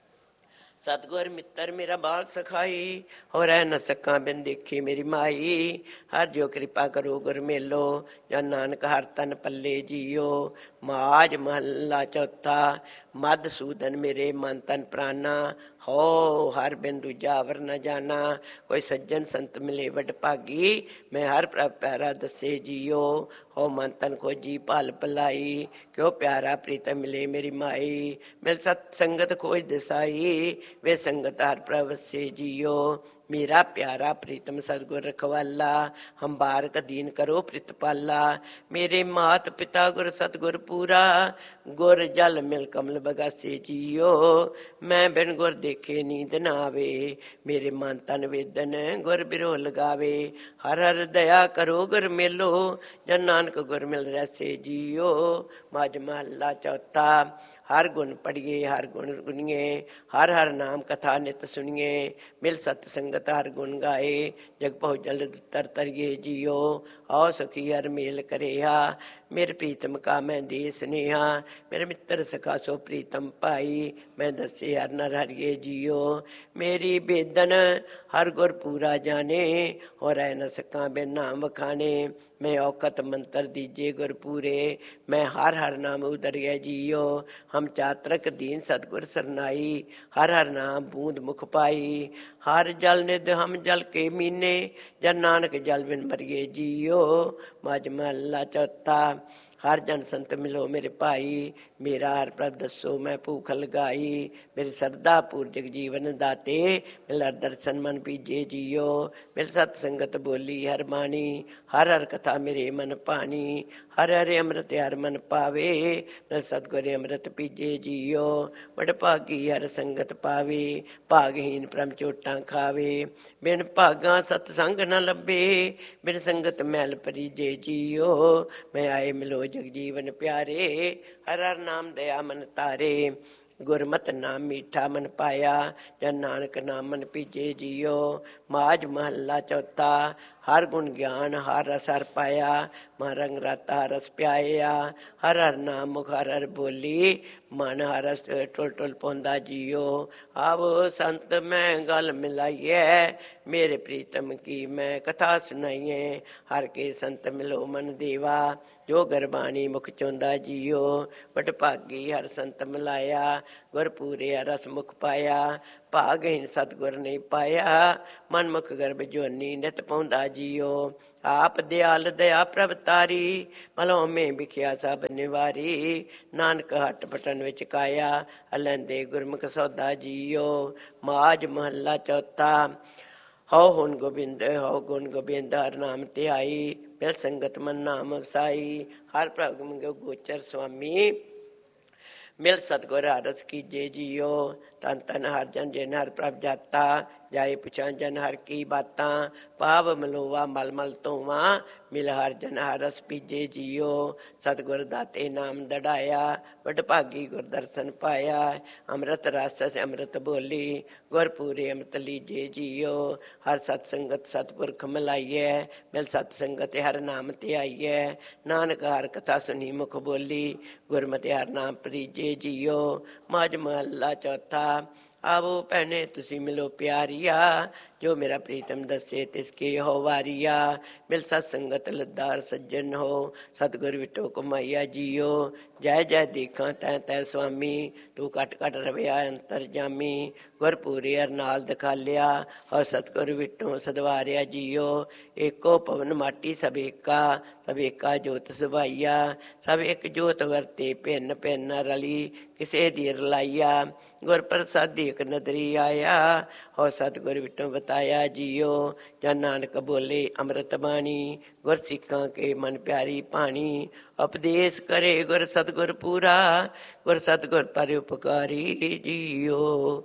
ਸਤਿਗੁਰ ਮਿੱਤਰ ਮੇਰਾ ਬਾਲ ਸਖਾਈ ਹੋ ਰਹਿ ਨ ਸਕਾਂ ਬਿਨ ਦੇਖੀ ਮੇਰੀ ਮਾਈ। ਹਰ ਜੋ ਕਿਰਪਾ ਕਰੋ ਗੁਰ ਮੇਲੋ ਜਨ ਨਾਨਕ ਹਰ ਤਨ ਪੱਲੇ ਜੀਓ। ਮਾਝ ਮਹੱਲਾ ਚੌਥਾ। ਮਦ ਸੂਦਨ ਮੇਰੇ ਮਨ ਤਨ ਪ੍ਰਾਨਾ ਹੋ ਹਰ ਬਿਨ ਦੂਜਾ ਵਰ ਨ ਜਾਨਾ। ਕੋਈ ਸੱਜਣ ਸੰਤ ਮਿਲੇ ਵਡ ਭਾਗੀ ਮੈਂ ਹਰ ਪ੍ਰਭ ਪਿਆਰਾ ਦੱਸੇ ਜੀਓ। ਹੋ ਮਨ ਤਨ ਖੋਜੀ ਭਲ ਭਲਾਈ ਕਿਉ ਪਿਆਰਾ ਪ੍ਰੀਤਮ ਮਿਲੇ ਮੇਰੀ ਮਾਈ। ਮਿਲ ਸਤ ਸੰਗਤ ਖੋਜ ਦਸਾਈ ਵੇ ਸੰਗਤ ਹਰ ਪ੍ਰਭ ਵਸੇ ਜੀਓ। ਮੇਰਾ ਪਿਆਰਾ ਪ੍ਰੀਤਮ ਸਤਿਗੁਰ ਰਖਵਾਲਾ ਹੰਬਾਰਕ ਦੀਨ ਕਰੋ ਪ੍ਰਿਤਪਾਲਾ। ਮੇਰੇ ਮਾਤ ਪਿਤਾ ਗੁਰ ਸਤਿਗੁਰ ਪੂਰਾ ਗੁਰ ਜਲ ਮਿਲ ਕਮਲ ਬਗਾਸੇ ਜੀਓ। ਮੈਂ ਬਿਨ ਗੁਰ ਦੇਖੇ ਨੀਂਦ ਨਾ ਆਵੇ ਮੇਰੇ ਮਨ ਤਨ ਵੇਦਨ ਗੁਰ ਬਿਰੋ ਲਗਾਵੇ। ਹਰ ਹਰ ਦਇਆ ਕਰੋ ਗੁਰ ਮੇਲੋ ਜਨ ਨਾਨਕ ਗੁਰ ਮਿਲ ਰੈਸੇ ਜੀਓ। ਮੱਝ ਮਹੱਲਾ ਚੌਥਾ। ਹਰ ਗੁਣ ਪੜੀਏ ਹਰ ਗੁਣ ਗੁਣੀਏ ਹਰ ਹਰ ਨਾਮ ਕਥਾ ਨਿਤ ਸੁਣੀਏ। ਮਿਲ ਸਤ ਸੰਗਤ ਹਰ ਗੁਣ ਗਾਏ ਜਗ ਭਉ ਜਲ ਤਰ ਤਰੀਏ ਜੀਓ। ਆਓ ਸਖੀ ਹਰ ਮੇਲ ਕਰਿਆ ਮੇਰੇ ਪ੍ਰੀਤਮ ਕਾ ਮੈਂ ਦੇ ਸਨੇਹਾ। ਮੇਰੇ ਮਿੱਤਰ ਸਖਾ ਸੋ ਪ੍ਰੀਤਮ ਭਾਈ ਮੈਂ ਦੱਸੇ ਹਰ ਨਰ ਹਰੀਏ ਜੀਓ। ਮੇਰੀ ਬੇਦਨ ਹਰ ਗੁਰ ਪੂਰਾ ਜਾਣੇ ਹੋ ਰਹਿ ਨ ਸਕਾਂ ਬਿਨ ਨਾਮ ਵਖਾਣੇ। ਮੈਂ ਔਖਤ ਮੰਤਰ ਦੀਜੇ ਗੁਰ ਪੂਰੇ ਮੈਂ ਹਰ ਹਰ ਨਾਮ ਉਦਰਿਆ ਜੀਓ। ਹਮ ਚਾਤਰਕ ਦੀਨ ਸਤਿਗੁਰ ਸਰਨਾਈ ਹਰ ਹਰ ਨਾਮ ਬੂੰਦ ਮੁਖ ਪਾਈ। ਹਰ ਜਲ ਨਿਧ ਹਮ ਜਲ ਕੇ ਮੀਨੇ ਜਨ ਨਾਨਕ ਜਲ ਬਿਨ ਮਰੀਏ ਜੀਓ। ਮੱਝ ਮਹੱਲਾ ਚੌਥਾ। ਹਰ ਜਨ ਸੰਤ ਮਿਲੋ ਮੇਰੇ ਭਾਈ ਮੇਰਾ ਹਰ ਪ੍ਰਭ ਦੱਸੋ ਮੈਂ ਭੂਖ ਲਗਾਈ। ਮੇਰੀ ਸਰਦਾ ਪੂਰਜਕ ਜੀਵਨ ਦਾਤੇ ਮਿਲ ਹਰ ਦਰਸ਼ਨ ਮਨ ਪੀਜੇ ਜੀਓ। ਮਿਲ ਸਤ ਸੰਗਤ ਬੋਲੀ ਹਰ ਬਾਣੀ ਹਰ ਹਰ ਕਥਾ ਮੇਰੇ ਮਨ ਭਾਣੀ। ਹਰਿ ਹਰਿ ਅੰਮ੍ਰਿਤ ਹਰਿ ਮਨ ਪਾਵੇ। ਮਿਲ ਸਤਿਗੁਰ ਅੰਮ੍ਰਿਤ ਪੀਜੇ ਜੀਓ। ਵਡ ਭਾਗੀ ਹਰਿ ਸੰਗਤ ਪਾਵੇ। ਭਾਗਹੀਨ ਪ੍ਰਮ ਚੋਟਾਂ ਖਾਵੇ। ਬਿਨ ਭਾਗਾਂ ਸਤ ਸੰਗ ਨ ਲੱਭੇ। ਬਿਨ ਸੰਗਤ ਮੈਲ ਪਰੀਜੇ ਜੀਓ। ਮੈਂ ਆਏ ਮਿਲੋ ਜਗ ਜੀਵਨ ਪਿਆਰੇ। ਹਰਿ ਹਰਿ ਨਾਮ ਦਇਆ ਮਨ ਤਾਰੇ। ਗੁਰਮਤਿ ਨਾਮ ਮੀਠਾ ਮਨ ਪਾਇਆ। ਜਨ ਨਾਨਕ ਨਾਮ ਮਨ ਪੀਜੇ ਜੀਓ। ਮਾਝ ਮਹੱਲਾ ਚੌਥਾ। ਹਰ ਗੁਣ ਗਿਆਨ ਹਰ ਰਸ ਹਰ ਪਾਇਆ। ਮਨ ਰੰਗ ਰਤਾ ਰਸ ਪਿਆਇਆ। ਹਰ ਹਰ ਨਾਮ ਮੁਖ ਹਰ ਹਰ ਬੋਲੀ। ਮਨ ਹਰ ਰਸ ਟੁਲ ਟੁਲ ਪਾਉਂਦਾ ਜੀਓ। ਆਵੋ ਸੰਤ ਮੈਂ ਗਲ ਮਿਲਾਈਐ। ਮੇਰੇ ਪ੍ਰੀਤਮ ਕੀ ਮੈਂ ਕਥਾ ਸੁਣਾਈਐ। ਹਰ ਕੇ ਸੰਤ ਮਿਲੋ ਮਨ ਦੇਵਾ। ਜੋ ਗਰਬਾਣੀ ਮੁਖ ਚੋਂਦਾ ਜੀਓ। ਵਡ ਭਾਗੀ ਹਰ ਸੰਤ ਮਿਲਾਇਆ। ਗੁਰ ਪੂਰੇ ਰਸ ਮੁਖ ਪਾਇਆ। ਭਾਗਹੀਨ ਸਤਿਗੁਰ ਨਹੀਂ ਪਾਇਆ। ਮਨ ਮੁਖ ਗਰਭ ਜੋਨੀ ਨਿਤ ਪਾਉਂਦਾ ਜੀਓ। ਆਪ ਦਿਆਲ ਦਇਆ ਪ੍ਰਭ ਤਾਰੀ। ਮਲੋਂ ਮੇ ਵਿਖਿਆ ਸਭ ਨਿਵਾਰੀ। ਨਾਨਕ ਹੱਟ ਪਟਨ ਵਿੱਚ ਕਾਇਆ। ਅਲੈਂਦੇ ਗੁਰਮੁਖ ਸੌਦਾ ਜੀਓ। ਮਾਝ ਮਹੱਲਾ ਚੌਥਾ। ਹਉ ਹੁਣ ਗੋਬਿੰਦ ਹਉ ਗੁਣ ਗੋਬਿੰਦ ਹਰ ਨਾਮ ਧਿਆਈ। ਮਿਲ ਸੰਗਤ ਮਨ ਨਾਮ ਵਸਾਈ। ਹਰ ਪ੍ਰਭ ਗੋਚਰ ਸੁਆਮੀ। ਮਿਲ ਸਤਿਗੁਰ ਹਰਿ ਰਸ ਕੀਜੇ ਜੀਓ। ਧੰਨ ਧੰਨ ਹਰਿ ਜਨ ਜਿਨ ਹਰਿ ਪ੍ਰਭ ਜਾਤਾ। ਜਾਏ ਪੁੱਛਾਂ ਜਨ ਹਰਿ ਕੀ ਬਾਤਾਂ। ਪਾਵ ਮਲੋਵਾ ਮਲ ਮਲ ਧੋਵਾਂ। ਮਿਲ ਹਰਿ ਜਨ ਹਰਿ ਰਸ ਪੀਜੇ ਜੀਓ। ਸਤਿਗੁਰ ਦਾਤੇ ਨਾਮ ਦੜਾਇਆ। ਵਡ ਭਾਗੀ ਗੁਰ ਦਰਸ਼ਨ ਪਾਇਆ। ਅੰਮ੍ਰਿਤ ਰਸ ਅੰਮ੍ਰਿਤ ਬੋਲੀ। ਗੁਰ ਪੂਰੇ ਅੰਮ੍ਰਿਤ ਲੀਜੇ ਜੀਓ। ਹਰ ਸਤ ਸੰਗਤ ਸਤਿਪੁਰਖ ਮਿਲਾਈਐ। ਮਿਲ ਸਤ ਸੰਗਤ ਹਰਿ ਨਾਮ ਧਿਆਈਐ। ਨਾਨਕ ਹਰਿ ਕਥਾ ਸੁਣੀ ਮੁਖ ਬੋਲੀ। ਗੁਰਮਤਿ ਹਰਿ ਨਾਮ ਪ੍ਰੀਜੇ ਜੀਓ। ਮਾਝ ਮਹੱਲਾ ਚੌਥਾ। ਆਵੋ ਭੈਣੇ ਤੁਸੀਂ ਮਿਲੋ ਪਿਆਰੀਆ। ਜੋ ਮੇਰਾ ਪ੍ਰੀਤਮ ਦੱਸੇ ਤਿਸਕੇ ਹੋ ਵਾਰੀਆ। ਮਿਲ ਸਤ ਸੰਗਤ ਲੱਦਾਰ ਸੱਜਣ ਹੋ। ਸਤਿਗੁਰ ਵਿਟੋ ਕਮਾਈਆ ਜੀਓ। ਜੈ ਜੈ ਦੇਖਾਂ ਤੈ ਤੈ ਸੁਆਮੀ। ਤੂੰ ਘਟ ਘਟ ਰਵਿਆ ਅੰਤਰ ਜਾਮੀ। ਗੁਰ ਪੂਰੇ ਹਰਿ ਨਾਲ ਦਿਖਾਲਿਆ। ਔਰ ਸਤਿਗੁਰ ਵਿਟੋ ਸਦਵਾਰਿਆ ਜੀਓ। ਏਕੋ ਪਵਨ ਮਾਟੀ ਸਭ ਏਕਾ। ਸਭ ਏਕਾ ਜੋਤ ਸੁਭਾਈਆ। ਸਭ ਇੱਕ ਜੋਤ ਵਰਤੇ ਭਿੰਨ ਭਿੰਨ ਰਲੀ। ਕਿਸੇ ਦੀ ਰਲਾਈਆ। ਗੁਰ ਪ੍ਰਸਾਦੀ ਇੱਕ ਨਦਰੀ ਆਇਆ। ਹੋ ਸਤਿਗੁਰ ਵਿਟੋ ਬਤਾਇਆ ਜੀਓ। ਜਨ ਨਾਨਕ ਬੋਲੇ ਅੰਮ੍ਰਿਤ ਬਾਣੀ। ਗੁਰ ਸਿੱਖਾਂ ਕੇ ਮਨ ਪਿਆਰੀ ਬਾਣੀ। ਉਪਦੇਸ਼ ਕਰੇ ਗੁਰ ਸਤਿਗੁਰ ਪੂਰਾ। ਗੁਰ ਸਤਿਗੁਰ ਪਰ ਉਪਕਾਰੀ ਜੀਓ।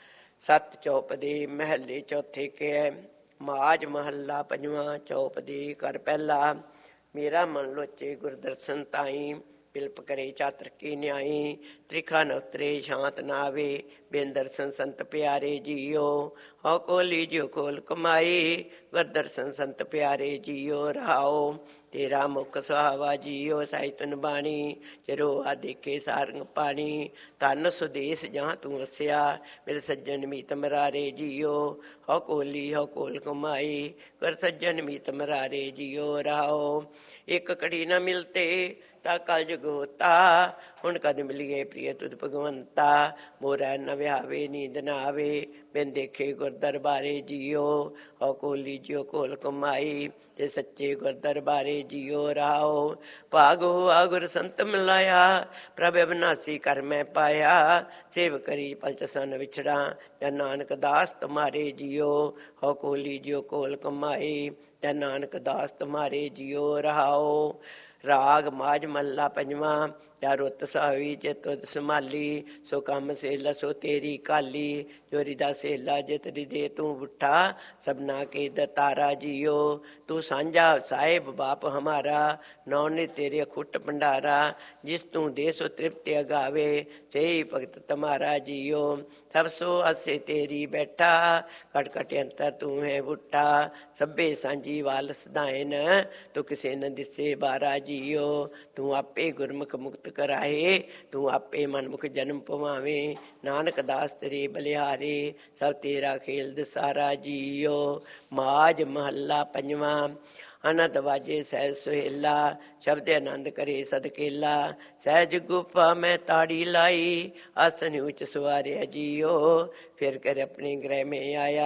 ਸਤ ਚੌਪਦੇ ਮਹੱਲੇ ਚੌਥੇ ਕੇ। ਮਾਝ ਮਹੱਲਾ ਪੰਜਵਾਂ। ਚੌਪਦੇ ਕਰ ਪਹਿਲਾ। ਮੇਰਾ ਮਨ ਲੋਚੇ ਗੁਰ ਦਰਸ਼ਨ ਤਾਈ। ਬਿਲਪ ਕਰੇ ਚਾਤਰ ਕੀ ਨਿਆਈ। ਤ੍ਰਿਖਾ ਨ ਉਤਰੇ ਸ਼ਾਂਤ ਨਾ ਆਵੇ। ਬਿਨ ਦਰਸ਼ਨ ਸੰਤ ਪਿਆਰੇ ਜੀਓ। ਹਉ ਕੋਲੀ ਜਿਉ ਖੋਲ ਕਮਾਈ। ਗੁਰ ਦਰਸ਼ਨ ਸੰਤ ਪਿਆਰੇ ਜੀਓ। ਰਹਾਓ ਤੇਰਾ ਮੁਖ ਸੁਹਾਵਾ ਜੀਓ। ਸਾਹਿਤਨ ਬਾਣੀ ਚਰੋਆ ਦੇਖੇ ਸਾਰੰਗ ਪਾਣੀ। ਧਨ ਸੁਦੇਸ਼ ਜਾਂ ਤੂੰ ਵਸਿਆ। ਮੇਰੇ ਸੱਜਣ ਮੀਤ ਮਰਾਰੇ ਜੀਓ। ਹਉ ਕੋਲੀ ਹਉ ਕੋਲ ਕਮਾਈ। ਗੁਰ ਸੱਜਣ ਮੀਤ ਮਰਾਰੇ ਜੀਓ। ਰਹਾਓ ਇੱਕ ਘੜੀ ਨ ਮਿਲਤੇ ਤਾ ਕਲ ਜੁਗ ਹੋਤਾ। ਹੁਣ ਕਦ ਮਿਲੀਏ ਪ੍ਰਿਯ ਤੁਧ ਭਗਵੰਤਾ। ਮੋਰਾ ਨ ਵਿਹਾਵੇ ਨੀਂਦ ਨ ਆਵੇ। ਬਿਨ ਦੇਖੇ ਗੁਰ ਦਰਬਾਰੇ ਜੀਓ। ਹਉ ਕੋਲੀ ਜਿਉ ਕੋਲ ਕਮਾਈ। ਤੇ ਸੱਚੇ ਗੁਰ ਦਰਬਾਰੇ ਜੀਓ। ਰਹਾਓ ਭਾਗੋ ਆ ਗੁਰ ਸੰਤ ਮਿਲਾਇਆ। ਪ੍ਰਭ ਅਬਨਾਸੀ ਕਰ ਮੈਂ ਪਾਇਆ। ਸੇਵ ਕਰੀ ਪਲਚ ਸਨ ਵਿਛੜਾ। ਜਨ ਨਾਨਕ ਦਾਸ ਤੁਮਾਰੇ ਜੀਓ। ਹਉ ਕੋਲੀ ਜਿਉ ਕੋਲ ਕਮਾਈ। ਜਨ ਨਾਨਕ ਦਾਸ ਤੁਮਾਰੇ ਜੀਓ। ਰਹਾਓ ਰਾਗ ਮਾਝ ਮਹੱਲਾ ਪੰਜਵਾਂ। ਜਾ ਰੁੱਤ ਸਾਵੀ ਜੇ ਤੁਧ ਸੰਭਾਲੀ। ਸੋ ਕੰਮ ਸੇਲਾ ਸੋ ਤੇਰੀ ਕਾਲੀ। ਚੋਰੀ ਦਾ ਸੇਲਾ ਜਿਤ ਦੇ ਤੂੰ ਬੁੱਠਾ। ਸਭਨਾ ਕੇ ਦਤਾਰਾ ਜੀਓ। ਤੂੰ ਸਾਂਝਾ ਸਾਹਿਬ ਬਾਪ ਹਮਾਰਾ। ਨੌਨੇ ਤੇਰੇ ਅਖੁੱਟ ਭੰਡਾਰਾ। ਜਿਸ ਤੂੰ ਦੇ ਸੋ ਤ੍ਰਿਪਤ ਅਗਾਵੇ। ਸਹੀ ਭਗਤ ਤੁਮਾਰਾ ਜੀਓ। ਸਭ ਸੋ ਅਸੇ ਤੇਰੀ ਬੈਠਾ। ਕਟ ਕਟ ਅੰਤਰ ਤੂੰ ਹੈ ਬੁੱਟਾ। ਸਭੇ ਸਾਂਝੀ ਵਾਲ ਸਦਾਇਨ। ਤੂੰ ਕਿਸੇ ਨ ਦਿਸੇ ਬਾਰਾ ਜੀਓ। ਤੂੰ ਆਪੇ ਗੁਰਮੁਖ ਮੁਕਤ ਕਰਾਏ। ਤੂੰ ਆਪੇ ਮਨਮੁਖ ਜਨਮ ਪਵਾਵੇਂ। ਨਾਨਕ ਦਾਸ ਤੇਰੇ ਬਲਿਹਾਰੇ। ਸਭ ਤੇਰਾ ਖੇਲ ਦਸਾਰਾ ਜੀਓ। ਮਾਝ ਮਹੱਲਾ ਪੰਜਵਾਂ। ਆਨੰਦ ਵਾਜੇ ਸਹਿਜ ਸੁਹੇਲਾ। ਸ਼ਬਦ ਆਨੰਦ ਕਰੇ ਸਦਕੇਲਾ। ਸਹਿਜ ਗੁਫਾ ਮੈਂ ਤਾੜੀ ਲਾਈ। ਆਸਨ ਉੱਚ ਸਵਾਰਿਆ ਜੀਓ। ਫਿਰ ਕਰ ਆਪਣੇ ਗ੍ਰਹਿ ਮੈਂ ਆਇਆ।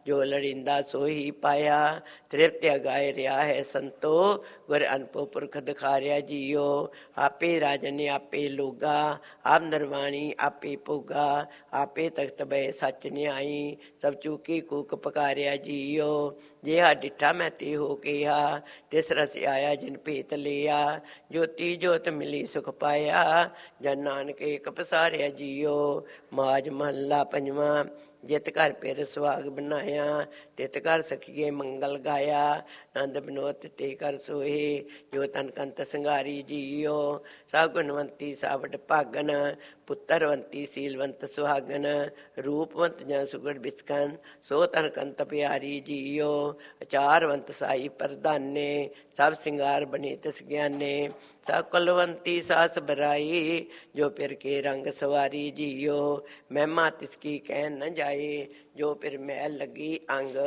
ਜੋ ਲੜਿੰਦਾ ਸੋਹੀ ਪਾਇਆ। ਤ੍ਰਿਪਤ ਅਗਾਏ ਰਿਹਾ ਹੈ ਸੰਤੋ, ਗੁਰ ਅਨਪੋ ਪੁਰਖ ਦਿਖਾਰਿਆ ਜੀਓ। ਆਪੇ ਰਾਜਨ ਆਪੇ ਲੋਗਾ, ਆਪ ਨਰਵਾਣੀ ਆਪੇ ਭੋਗਾ। ਆਪੇ ਤਖਤ ਬੈ ਸੱਚ ਨਿਆਈ, ਸਭ ਚੂਕੀ ਕੂਕ ਪਕਾਰਿਆ ਜੀਓ। ਜਿਹਾ ਡਿੱਠਾ ਮੈਂ ਤੇ ਹੋ ਕਿਹਾ, ਤਿਸ ਰਸ ਆਇਆ ਜਿਨ ਭੇਤ ਲਿਆ। ਜੋਤੀ ਜੋਤ ਮਿਲੀ ਸੁਖ ਪਾਇਆ, ਜਨ ਨਾਨਕ ਏਕ ਪਸਾਰਿਆ ਜੀਓ। ਮਾਝ ਮਹੱਲਾ ਪੰਜਵਾਂ। ਜਿਤ ਘਰ ਫਿਰ ਸੁਹਾਗ ਬਣਾਇਆ, ਤਿਤ ਘਰ ਸਖੀਏ ਮੰਗਲ ਗਾਇਆ। ਆਨੰਦ ਬਿਨੋਦ ਤੇ ਕਰ ਸੋਏ, ਜੋ ਤਨ ਕੰਤ ਸੰਘਾਰੀ ਜੀਓ। ਸਭ ਗੁਣਵੰਤੀ ਸਾਵਡ ਭਾਗਨ, ਪੁੱਤਰਵੰਤੀ ਸੀਲਵੰਤ ਸੁਹਾਗਨ। ਰੂਪਵੰਤ ਜਾਂ ਸੁਗੜ ਬਿਸਕਨ, ਸੋ ਤਨ ਕੰਤ ਪਿਆਰੀ ਜੀਓ। ਅਚਾਰਵੰਤ ਸਾਈ ਪ੍ਰਧਾਨੇ, ਸਭ ਸਿੰਗਾਰ ਬਣੇ ਤਿਸ ਗਿਆਨੇ। ਸਭ ਕੁਲਵੰਤੀ ਸਾਸ ਬਰਾਈ, ਜੋ ਫਿਰ ਕੇ ਰੰਗ ਸਵਾਰੀ ਜੀਓ। ਮਹਿਮਾ ਤਿਸ ਕੀ ਕਹਿਣ ਨ ਜਾਏ, ਜੋ ਫਿਰ ਮੈਲ ਲੱਗੀ ਅੰਗ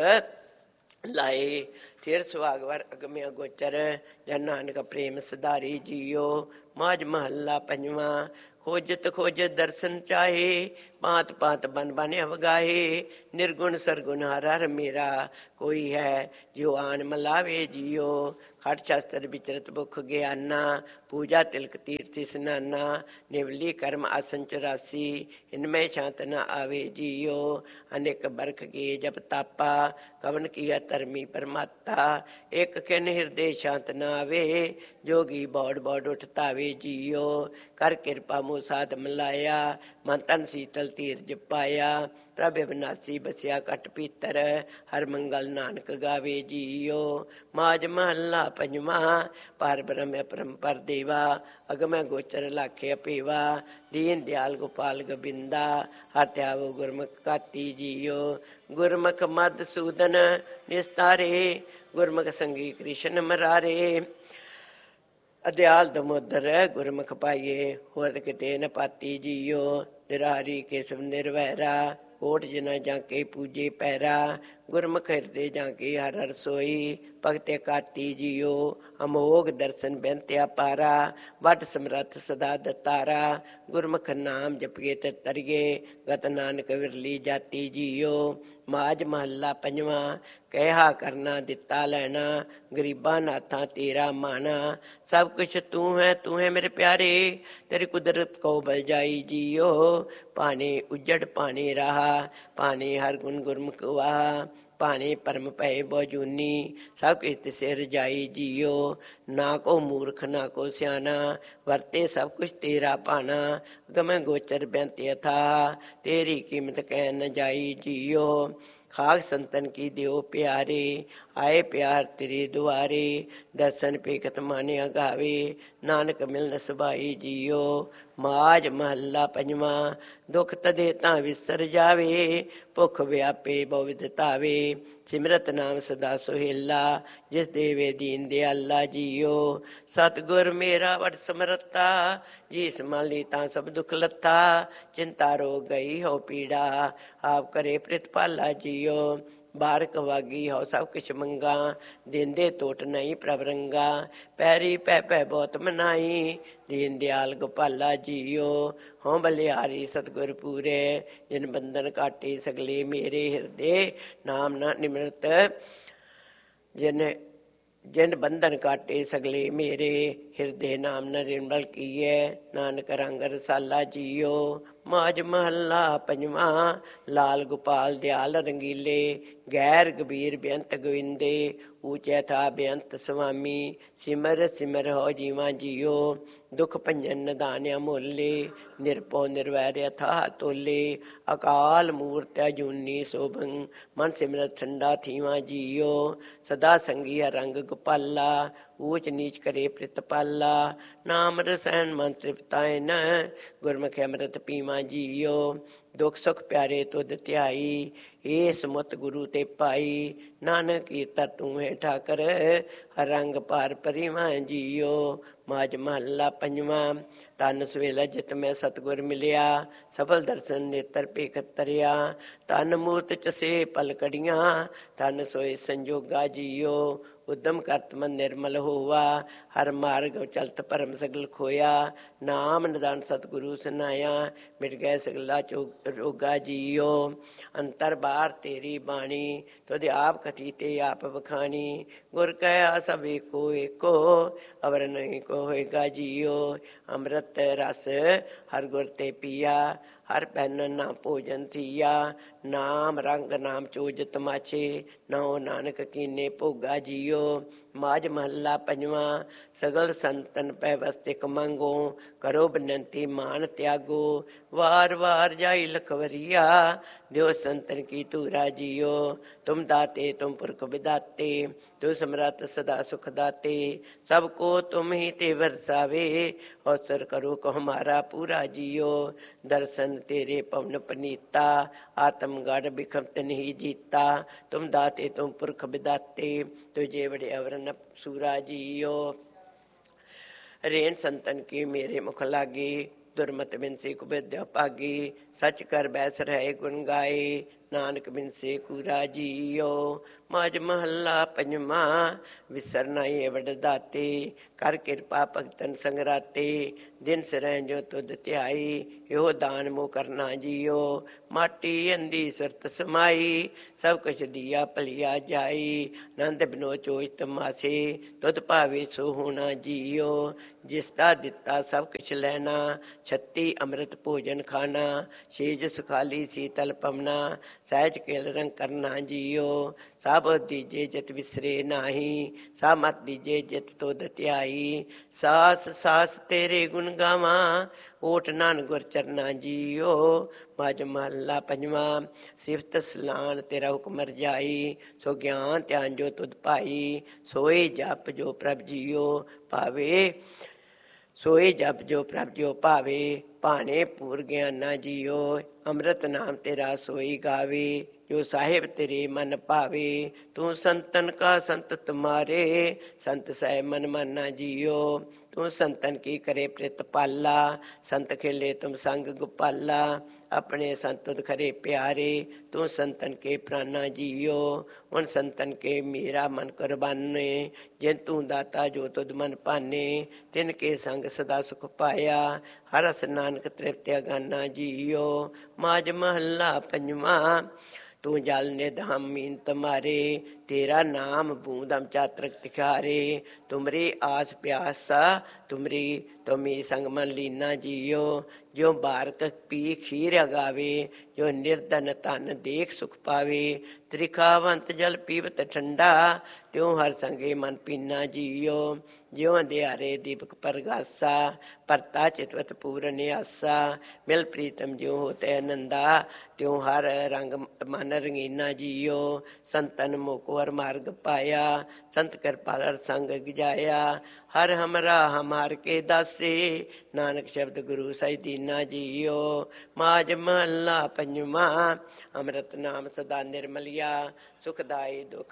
ਲਾਏ। ਫਿਰ ਸੁਹਾਗਵਰ ਅਗਮਿਆ ਗੋਚਰ, ਜਨ ਨਾਨਕ ਪ੍ਰੇਮ ਸਧਾਰੀ ਜੀਓ। ਮਾਝ ਮਹੱਲਾ ਪੰਜਵਾਂ। ਖੋਜਤ ਖੋਜਤ ਦਰਸ਼ਨ ਚਾਹੇ, ਭਾਂਤ ਭਾਂਤ ਬਨ ਬਨ ਅਵਗਾਹੇ। ਨਿਰਗੁਣ ਸਰਗੁਣ ਹਰ ਹਰ ਮੇਰਾ, ਕੋਈ ਹੈ ਜੋ ਆਣ ਮਲਾਵੇ ਜੀਓ। ਖਟ ਸ਼ਸਤਰ ਵਿਚਰਤ ਭੁਖ ਗਿਆਨਾ, ਪੂਜਾ ਤਿਲਕ ਤੀਰਥ ਇਸਨਾਨਾ। ਨਿਵਲੀ ਕਰਮ ਆਸਨ 84, ਇਨਮੈ ਸ਼ਾਂਤ ਨ ਆਵੇ ਜੀਓ। ਅਨੇਕ ਬਰਖ ਗੇ ਜਪ ਤਾਪਾ, ਕਵਨ ਕੀਆ ਧਰਮੀ ਪਰਮਾਤਾ। ਇੱਕ ਖਿਨ ਹਿਰਦੇ ਸ਼ਾਂਤ ਨ ਆਵੇ, ਜੋਗੀ ਬੌੜ ਬੌੜ ਉਠ ਧਾਵੇ ਜੀਓ। ਕਰ ਕਿਰਪਾ ਮੂੰ ਸਾਧ ਮਿਲਾਇਆ, ਮਨ ਤਨ ਸੀਤਲ ਧੀਰਜ ਪਾਇਆ। ਪ੍ਰਭ ਅਬਿਨਾਸੀ ਬਸਿਆ ਘਟ ਭੀਤਰ, ਹਰ ਮੰਗਲ ਨਾਨਕ ਗਾਵੇ ਜੀਓ। ਮਾਝ ਮਹੱਲਾ ਪੰਜਵਾਂ। ਪਰ ਬ੍ਰਹਮ ਅਪਰੰਪਰ ਦੇਵਾ, ਅਗਮੈ ਗੋਚਰ ਲਾਖੇ ਅਪੇਵਾ। ਦੀਨ ਦਿਆਲ ਗੋਪਾਲ ਗੋਬਿੰਦਾ, ਹਰ ਧਿਆਵੋ ਗੁਰਮੁਖ ਘਾਤੀ ਜੀਓ। ਗੁਰਮੁਖ ਮਦ ਸੂਦਨ ਨਿਸਤਾਰੇ, ਗੁਰਮੁਖ ਸੰਗੀ ਕ੍ਰਿਸ਼ਨ ਮਰਾਰੇ। ਅਦਿਆਲ ਦਮੋਦਰ ਗੁਰਮੁਖ ਪਾਈਏ, ਹੋਰ ਕਿਤੇ ਨ ਪਾਤੀ ਜੀਓ। ਨਿਰਾਰੀ ਕੇਸਵ ਨਿਰਵੈਰਾ, ਕੋਟ ਜਿਨਾ ਜਾਂ ਕੇ ਪੂਜੇ ਪੈਰਾ। ਗੁਰਮੁਖ ਹਿਰਦੇ ਜਾਂ ਕੇ ਹਰ ਹਰ ਸੋਈ, ਭਗਤ ਕਾਤੀ ਜੀਓ। ਅਮੋਗ ਦਰਸ਼ਨ ਬੇਨਤਿਆ ਪਾਰਾ, ਵੱਡ ਸਮਰੱਥ ਸਦਾ ਦਤਾਰਾ। ਗੁਰਮੁਖ ਨਾਮ ਜਪੀਏ ਤੇ ਤਰੀਏ, ਗਤ ਨਾਨਕ ਵਿਰਲੀ ਜਾਤੀ ਜੀਓ। ਮਾਝ ਮਹੱਲਾ ਪੰਜਵਾਂ। ਕਹਿਆ ਕਰਨਾ ਦਿੱਤਾ ਲੈਣਾ, ਗਰੀਬਾਂ ਨਾਥਾਂ ਤੇਰਾ ਮਾਣਾ। ਸਭ ਕੁਛ ਤੂੰ ਹੈ ਮੇਰੇ ਪਿਆਰੇ, ਤੇਰੀ ਕੁਦਰਤ ਕੋ ਬਲ ਜਾਈ ਜੀਓ। ਭਾਣੇ ਉਜੜ ਭਾਣੇ ਰਾਹ, ਭਾਣੇ ਹਰ ਗੁਣ ਗੁਰਮੁਖ ਵਾਹ। ਭਾਣੇ ਪਰਮ ਭਏ ਬਹੁਜੂਨੀ, ਸਭ ਕਿਛ ਤਿਸੇ ਰਜਾਈ ਜੀਓ। ਨਾ ਕੋ ਮੂਰਖ ਨਾ ਕੋ ਸਿਆਣਾ, ਵਰਤੇ ਸਭ ਕੁਛ ਤੇਰਾ ਭਾਣਾ। ਗਮੈ ਗੋਚਰ ਬੇਨਤ ਅਥਾਹ, ਤੇਰੀ ਕੀਮਤ ਕਹਿ ਨ ਜਾਈ ਜੀਓ। ਖਾਕ ਸੰਤਨ ਕੀ ਦਿਓ ਪਿਆਰੇ, ਆਏ ਪਿਆਰ ਤੇਰੇ ਦੁਆਰੇ। ਦਰਸ਼ਨ ਪੇਖਤ ਮਾਨਿਆ ਗਾਵੇ, ਨਾਨਕ ਮਿਲਨ ਸੁਭਾਈ ਜੀਓ। ਮਾਝ ਮਹੱਲਾ ਪੰਜਵਾਂ। ਦੁਖ ਤਦੇ ਤਾਂ ਵਿਸਰ ਜਾਵੇ, ਭੁੱਖ ਵਿਆਪੇ ਬਹੁ ਵਿਧ ਧਾਵੇ। ਸਿਮਰਤ ਨਾਮ ਸਦਾ ਸੁਹੇਲਾ, ਜਿਸ ਦੇਵੇ ਦੀਨ ਦਿਆਲਾ ਜੀਓ। ਸਤਿਗੁਰ ਮੇਰਾ ਵਡ ਸਮਰੱਥਾ, ਜੀ ਸੰਭਾਲੀ ਤਾਂ ਸਭ ਦੁੱਖ ਲੱਥਾ। ਚਿੰਤਾ ਰੋਗ ਗਈ ਹੋ ਪੀੜਾ, ਆਪ ਕਰੇ ਪ੍ਰਿਤਪਾਲਾ ਜੀਓ। ਬਾਰਕ ਵਾਗੀ ਹੋ ਸਭ ਕਿਛ ਮੰਗਾ, ਦੇਂਦੇ ਟੋਟ ਨਹੀਂ ਪ੍ਰਭ ਰੰਗਾ। ਪੈਰੀ ਪੈ ਪੈ ਬਹੁਤ ਮਨਾਈ, ਦੀਨ ਦਿਆਲ ਗੋਪਾਲਾ ਜੀਓ। ਹੋਂ ਬਲਿਹਾਰੀ ਸਤਿਗੁਰ ਪੂਰੇ, ਜਿਨ ਬੰਧਨ ਕਾਟੇ ਸਗਲੇ ਮੇਰੇ। ਹਿਰਦੇ ਨਾਮ ਨਾ ਨਿਮਰਤ, ਜਿਨ ਬੰਧਨ ਕਾਟੇ ਸਗਲੇ ਮੇਰੇ। ਹਿਰਦੇ ਨਾਮ ਨ ਨਿਰਮਲ ਕੀਏ, ਨਾਨਕ ਰੰਗ ਰਸਾਲਾ ਜੀਓ। ਮਾਝ ਮਹੱਲਾ ਪੰਜਵਾਂ। ਲਾਲ ਗੋਪਾਲ ਦਿਆਲ ਰੰਗੀਲੇ, ਗੈਰ ਗੰਭੀਰ ਬੇਅੰਤ ਗੋਵਿੰਦੇ। ਊਚੈ ਥਾ ਬੇਅੰਤ ਸੁਆਮੀ, ਸਿਮਰ ਸਿਮਰ ਹੋ ਜੀਵਾਂ ਜੀਓ। ਦੁਖ ਭੰਜਨ ਨਿਧਾਨ ਅਮੋਲੇ, ਨਿਰਭਉ ਨਿਰਵੈਰ ਅਥਾਹ ਤੋਲੇ। ਅਕਾਲ ਮੂਰਤਿ ਅਜੂਨੀ ਸੋਭੰ, ਮਨ ਸਿਮਰਤ ਠੰਡਾ ਥੀਵਾਂ ਜੀਓ। ਸਦਾ ਸੰਗੀ ਰੰਗ ਗੋਪਾਲਾ, ਊਚ ਨੀਚ ਕਰੇ ਪ੍ਰਿਤਪਾਲਾ। ਨਾਮ ਰਸੈਨ ਮਨ ਤ੍ਰਿਪਤਾਇਨ, ਗੁਰਮੁਖ ਅੰਮ੍ਰਿਤ ਪੀਵਾਂ ਜੀਓ। ਦੁਖ ਸੁਖ ਪਿਆਰੇ ਤੁਧ ਧਿਆਈ, ਏਸ ਮੁਤ ਗੁਰੂ ਤੇ ਪਾਈ। ਨਾਨਕ ਕੀਤਾ ਤੂੰ ਹੈ ਠਾਕਰ, ਹਰ ਰੰਗ ਪਾਰ ਪਰਿਵਾਂ ਜੀਓ। ਮਾਝ ਮਹੱਲਾ ਪੰਜਵਾਂ। ਤਨ ਸਵੇਲਾ ਜਿਤ ਮੈਂ ਸਤਿਗੁਰ ਮਿਲਿਆ, ਸਫਲ ਦਰਸ਼ਨ ਨੇਤਰ ਭੇਖ ਤਰਿਆ। ਤਨ ਮੂਰਤ ਚਸੇ ਪਲ ਕੜੀਆਂ, ਤਨ ਸੋਏ ਸੰਜੋਗਾ ਜੀਓ। ਉਦਮ ਕਰਤ ਮਨ ਨਿਰਮਲ ਹੋਵਾ, ਹਰ ਮਾਰਗ ਚਲਤ ਭਰਮ ਸਗਲ ਖੋਇਆ। ਨਾਮ ਨਿਦਾਨ ਸਤਿਗੁਰੂ ਸੁਨਾਇਆ, ਮਿਟ ਗਏ ਸਗਲਾ ਰੋਗਾ ਜੀਓ। ਅੰਤਰ ਬਾਹਰ ਤੇਰੀ ਬਾਣੀ, ਤੁਧ ਆਪ ਕਥੀ ਤੇ ਆਪ ਬਖਾਣੀ। ਗੁਰ ਕਹਿਆ ਸਭ ਏਕੋ ਏਕੋ, ਅਵਰ ਨਹੀਂ ਕੋ ਹੋਏਗਾ ਜੀਓ। ਅੰਮ੍ਰਿਤ ਰਸ ਹਰ ਗੁਰ ਤੇ ਪੀਆ, ਹਰ ਪਹਿਨਨ ਨਾ ਭੋਜਨ ਥੀਆ। ਨਾਮ ਰੰਗ ਨਾਮ ਚੂਜ ਤਮਾਚੇ, ਨੌ ਨਾਨਕ ਕੀਨੇ ਭੋਗਾ ਜੀਓ। ਮਾਝ ਮਹੱਲਾ ਪੰਜਵਾਂ। ਸਗਲ ਸੰਤਨ ਪੈ ਵਸਤਿਕ ਮੰਗੋ, ਕਰੋ ਬਨੰਤੀ ਮਾਨ ਤਿਆਗੋ। ਵਾਰ ਵਾਰ ਜਾਈ ਲਖਵਰੀਆ, ਦਿਓ ਸੰਤਨ ਕੀ ਧੂਰਾ ਜੀਓ। ਤੁਮ ਦਾਤੇ ਤੁਮ ਪੁਰਖ ਵਿਦਾਤੇ, ਤੁਮ ਸਮਰੱਥ ਸਦਾ ਸੁਖ ਦਾਤੇ। ਸਭ ਕੋ ਤੁਮ ਹੀ ਤੇ ਵਰਸਾਵੇ, ਅਵਸਰ ਕਰੋ ਕੋ ਹਮਾਰਾ ਪੂਰਾ ਜੀਓ। ਦਰਸ਼ਨ ਤੇਰੇ ਪਵਨ ਪਨੀਤਾ, ਆਤਮ ਗੜ ਬਿਖਮਤ ਨਹੀਂ ਜੀਤਾ। ਤੁਮ ਦਾਤੇ ਤੁਮ ਪੁਰਖ ਵਿਦਾਤੇ, ਤੁਝੇ ਵੜੇ ਅਵਰਨ ਸੂਰਾ ਜੀਓ। ਰੇਨ ਸੰਤਨ ਕੀ ਮੇਰੇ ਮੁਖ ਲਾਗੀ, ਦੁਰਮਤ ਬਿਨਸੀ ਕੁਬਿਦਿਆ ਭਾਗੀ। ਸਚ ਕਰ ਬੈਸ ਰਹੇ ਗੁਣ ਗਾਏ, ਨਾਨਕ ਬਿਨਸੇ ਕੂਰਾ ਜੀਓ। ਮਾਝ ਮਹੱਲਾ ਪੰਜਵਾਂ। ਵਿਸਰ ਨਾਈ ਵਡ ਦਾਤੇ, ਕਰ ਕਿਰਪਾ ਭਗਤਨ ਸੰਗਰਾਤੇ। ਦਿਨ ਸਰੈ ਜੋ ਤੁਧ ਧਿਆਈ, ਇਹੋ ਦਾਨ ਮੋ ਕਰਨਾ ਜੀਓ। ਮਾਟੀ ਅੰਦੀ ਸੁਰਤ ਸਮਾਈ, ਸਭ ਕੁਛ ਦੀਆ ਭਲਿਆ ਜਾਈ। ਨੰਦ ਬਿਨੋ ਚੋਜ ਤਮਾਸੇ, ਤੁਧ ਭਾਵੇ ਸੋ ਹੋਣਾ ਜੀਓ। ਜਿਸ ਦਾ ਦਿੱਤਾ ਸਭ ਕੁਛ ਲੈਣਾ, ਛੱਤੀ ਅੰਮ੍ਰਿਤ ਭੋਜਨ ਖਾਣਾ। ਛੇਜ ਸੁਖਾਲੀ ਸੀਤਲ ਪਵਨਾ, ਸਹਿਜ ਕੇਲ ਰੰਗ ਕਰਨਾ ਜੀਓ। ਸਭ ਦੀਜੇ ਜਿਤ ਵਿਸਰੇ ਨਾਹੀ, ਸਭ ਮਤ ਦੀਜੇ ਜਿਤ ਤੁਧ ਧਿਆਈ। ਸਾਸ ਸਾਸ ਤੇਰੇ ਗੁਣ ਗਾਵਾਂ, ਓਟ ਨਾਨ ਗੁਰ ਚਰਨਾ ਜੀਓ। ਮਾਝ ਮਹੱਲਾ ਪੰਜਵਾਂ। ਸਿਫਤ ਸਲਾਨ ਤੇਰਾ ਹੁਕਮ ਰਜਾਈ, ਸੋ ਗਿਆਨ ਧਿਆਨ ਜੋ ਤੁਧ ਭਾਈ। ਸੋਏ ਜਪ ਜੋ ਪ੍ਰਭ ਜੀਓ ਭਾਵੇ, ਸੋਏ ਜਪ ਜੋ ਪ੍ਰਭ ਜੀਓ ਭਾਵੇ। ਭਾਣੇ ਪੂਰ ਗਿਆਨਾ ਜੀਓ, ਅੰਮ੍ਰਿਤ ਨਾਮ ਤੇਰਾ ਸੋਈ ਗਾਵੇ। ਜੋ ਸਾਹਿਬ ਤੇਰੇ ਮਨ ਭਾਵੇ, ਤੂੰ ਸੰਤਨ ਕਾ ਸੰਤ ਤੁਮਾਰੇ। ਸੰਤ ਸਹਿ ਮਨ ਮਾਨਾ ਜੀਓ, ਤੂੰ ਸੰਤਨ ਕੀ ਕਰੇ ਪ੍ਰਿਤ ਪਾਲਾ। ਸੰਤ ਖੇਲੇ ਤੁਮ ਸੰਗ ਗੋਪਾਲਾ, ਆਪਣੇ ਸੰਤ ਤੁਧ ਖਰੇ ਪਿਆਰੇ। ਤੂੰ ਸੰਤਨ ਕੇ ਪ੍ਰਾਨਾ ਜੀਓ, ਉਨ ਸੰਤਨ ਕੇ ਮੇਰਾ ਮਨ ਕੁਰਬਾਨੇ। ਜਿਨ ਤੂੰ ਦਾਤਾ ਜੋ ਤੁਧ ਮਨ ਭਾਨੇ, ਤਿਨ ਕੇ ਸੰਗ ਸਦਾ ਸੁਖ ਪਾਇਆ। ਹਰ ਰਸ ਨਾਨਕ ਤ੍ਰਿਪਤ ਅਗਾਨਾ ਜੀਓ। ਮਾਝ ਮਹੱਲਾ ਪੰਜਵਾਂ। ਤੂੰ ਜਲ ਨਿਧਾਮ ਮੀਨ ਤੁਮਾਰੇ, ਤੇਰਾ ਨਾਮ ਬੂੰਦਮ ਚਾਤਰਕ ਤਿਖਾਰੇ। ਤੁਮਰੀ ਆਸ ਪਿਆਸਾ ਤੁਮਰੀ, ਤੁਮੀ ਸੰਗ ਮਨ ਲੀਨਾ ਜੀਓ। ਜੋ ਬਾਰਕ ਪੀ ਖੀਰ ਅਗਾਵੇ, ਜੋ ਨਿਰਧਨ ਧਨ ਦੇਖ ਸੁਖ ਪਾਵੇ। ਤ੍ਰਿਖਾਵੰਤ ਜਲ ਪੀਵਤ ਠੰਡਾ, ਤਿਉ ਹਰ ਸੰਗੇ ਮਨ ਪੀਨਾ ਜੀਓ। ਜਿਉ ਅੰਧਿਆਰੇ ਦੀਪਕ ਪਰਗਾਸਾ, ਭਰਤਾ ਚਿਤਵਤ ਪੂਰਨ ਆਸਾ। ਮਿਲ ਪ੍ਰੀਤਮ ਜਿਉ ਹੋਤੇ ਆਨੰਦਾ, ਤਿਉ ਹਰ ਰੰਗ ਮਨ ਰੰਗੀਨਾ ਜੀਓ। ਸੰਤਨ ਮੋਕੋ ਹਰ ਮਾਰਗ ਪਾਇਆ, ਸੰਤ ਕਿਰਪਾਲ ਹਰ ਸੰਗ ਗਿਜਾਇਆ। ਹਰ ਹਮਰਾ ਹਮਾਰ ਕੇ ਦਾਸੇ, ਨਾਨਕ ਸ਼ਬਦ ਗੁਰੂ ਸਹਿ ਦੀਨਾ ਜੀਓ। ਮਾਝ ਮਹੱਲਾ ਪੰਜਵਾਂ। ਅੰਮ੍ਰਿਤ ਨਾਮ ਸਦਾ ਨਿਰਮਲਿਆ, ਸੁਖਦਾਈ ਦੁਖ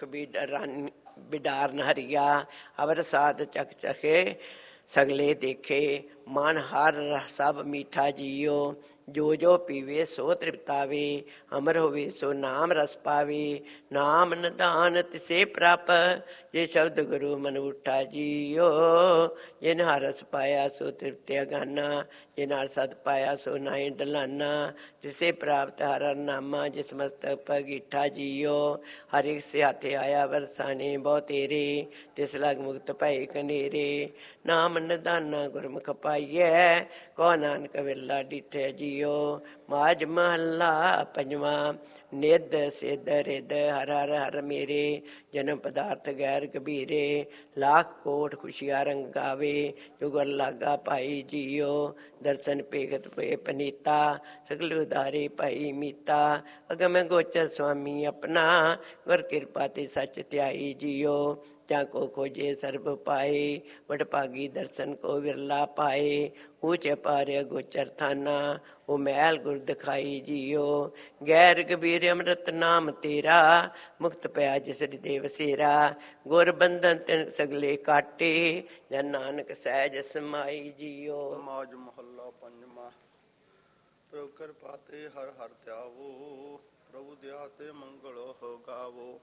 ਬਿਡਾਰਨ ਹਰੀਆ। ਅਵਰ ਸਾਧ ਚਖ ਚਖੇ ਸਗਲੇ ਦੇਖੇ, ਮਨ ਹਰ ਸਭ ਮੀਠਾ ਜੀਓ। ਜੋ ਜੋ ਪੀਵੇ ਸੋ ਤ੍ਰਿਪਤਾਵੇ, ਅਮਰ ਹੋਵੇ ਸੋ ਨਾਮ ਰਸ ਪਾਵੇ। ਨਾਮ ਨਿਧਾਨ ਤਿਸੇ ਪ੍ਰਪ, ਜੇ ਸ਼ਬਦ ਗੁਰੂ ਮਨ ਉਠਾ ਜੀਓ। ਜਿਨ ਹਰ ਰਸ ਪਾਇਆ ਸੋ ਤ੍ਰਿਪਤ ਅਗਾਨਾ, ਜਿਨ ਹਰ ਸਤ ਪਾਇਆ ਸੋ ਨਾਹੀ ਡਲਾਨਾ। ਤਿਸੇ ਪ੍ਰਾਪਤ ਹਰ ਹਰ ਨਾਮਾ, ਜਿਸ ਮਸਤਕ ਪਗੀਠਾ ਜੀਓ। ਹਰ ਇੱਕ ਸੇ ਹਾਥੇ ਆਇਆ ਵਰਸਾਣੇ ਬਹੁ ਤੇਰੇ, ਤਿਸ ਲਗ ਮੁਕਤ ਭਏ ਕਨੇਰੇ। ਨਾਮ ਨਿਧਾਨਾ ਗੁਰਮੁਖ ਪਾਈਐ, ਕੋ ਨਾਨਕ ਵਿਰਲਾ ਡਿਠੈ ਜੀਓ। ਮਾਝ ਮਹੱਲਾ ਪੰਜਵਾਂ। ਨਿੱਧ ਸਿੱਧ ਰਿੱਧ ਹਰ ਹਰ ਹਰ ਮੇਰੇ, ਜਨਮ ਪਦਾਰਥ ਗੈਰ ਗੰਭੀਰੇ। ਲੱਖ ਕੋਟ ਖੁਸ਼ੀਆ ਰੰਗ ਗਾਵੇ, ਜੋ ਗੁਰ ਲਾਗਾ ਭਾਈ ਜੀਓ। ਦਰਸ਼ਨ ਭੇਗਤ ਪਏ ਪਨੀਤਾ, ਸਗਲ ਉਦਾਰੇ ਭਾਈ ਮੀਤਾ। ਅਗਮ ਗੋਚਰ ਸੁਆਮੀ ਆਪਣਾ, ਗੁਰ ਕਿਰਪਾ ਤੇ ਸੱਚ ਧਿਆਈ ਜੀਓ। ਜਾਂ ਕੋ ਖੋਜੇ ਸਰਬ ਪਾਏ, ਵਡਭਾਗੀ ਦਰਸ਼ਨ ਕੋ ਵਿਰਲਾ ਪਾਏ। ਊਚ ਅਪਾਰ ਗੋਚਰ ਥਾਨਾ, ਉਹ ਮਹਿਲ ਗੁਰ ਦਿਖਾਈ ਜੀਓ। ਗੈਰ ਗੰਭੀਰ ਅੰਮ੍ਰਿਤ ਨਾਮ ਤੇਰਾ, ਮੁਕਤ ਪਿਆ ਜਿਸ ਹਿਰਦੇ ਵਸੇਰਾ। ਗੁਰ ਬੰਧਨ ਤਿਨ ਸਗਲੇ ਕਾਟੇ, ਜਨ ਨਾਨਕ ਸਹਿਜ ਸਮਾਈ ਜੀਓ। ਮਾਝ ਮਹੱਲਾ ਪੰਜਵਾਂ। ਪ੍ਰਭੁ ਕਿਰਪਾ ਤੇ ਹਰ ਹਰ ਧਿਆਵੋ, ਪ੍ਰਭੂ ਦਇਆ ਤੇ ਮੰਗਲ ਹੋ ਗਾਵੋ।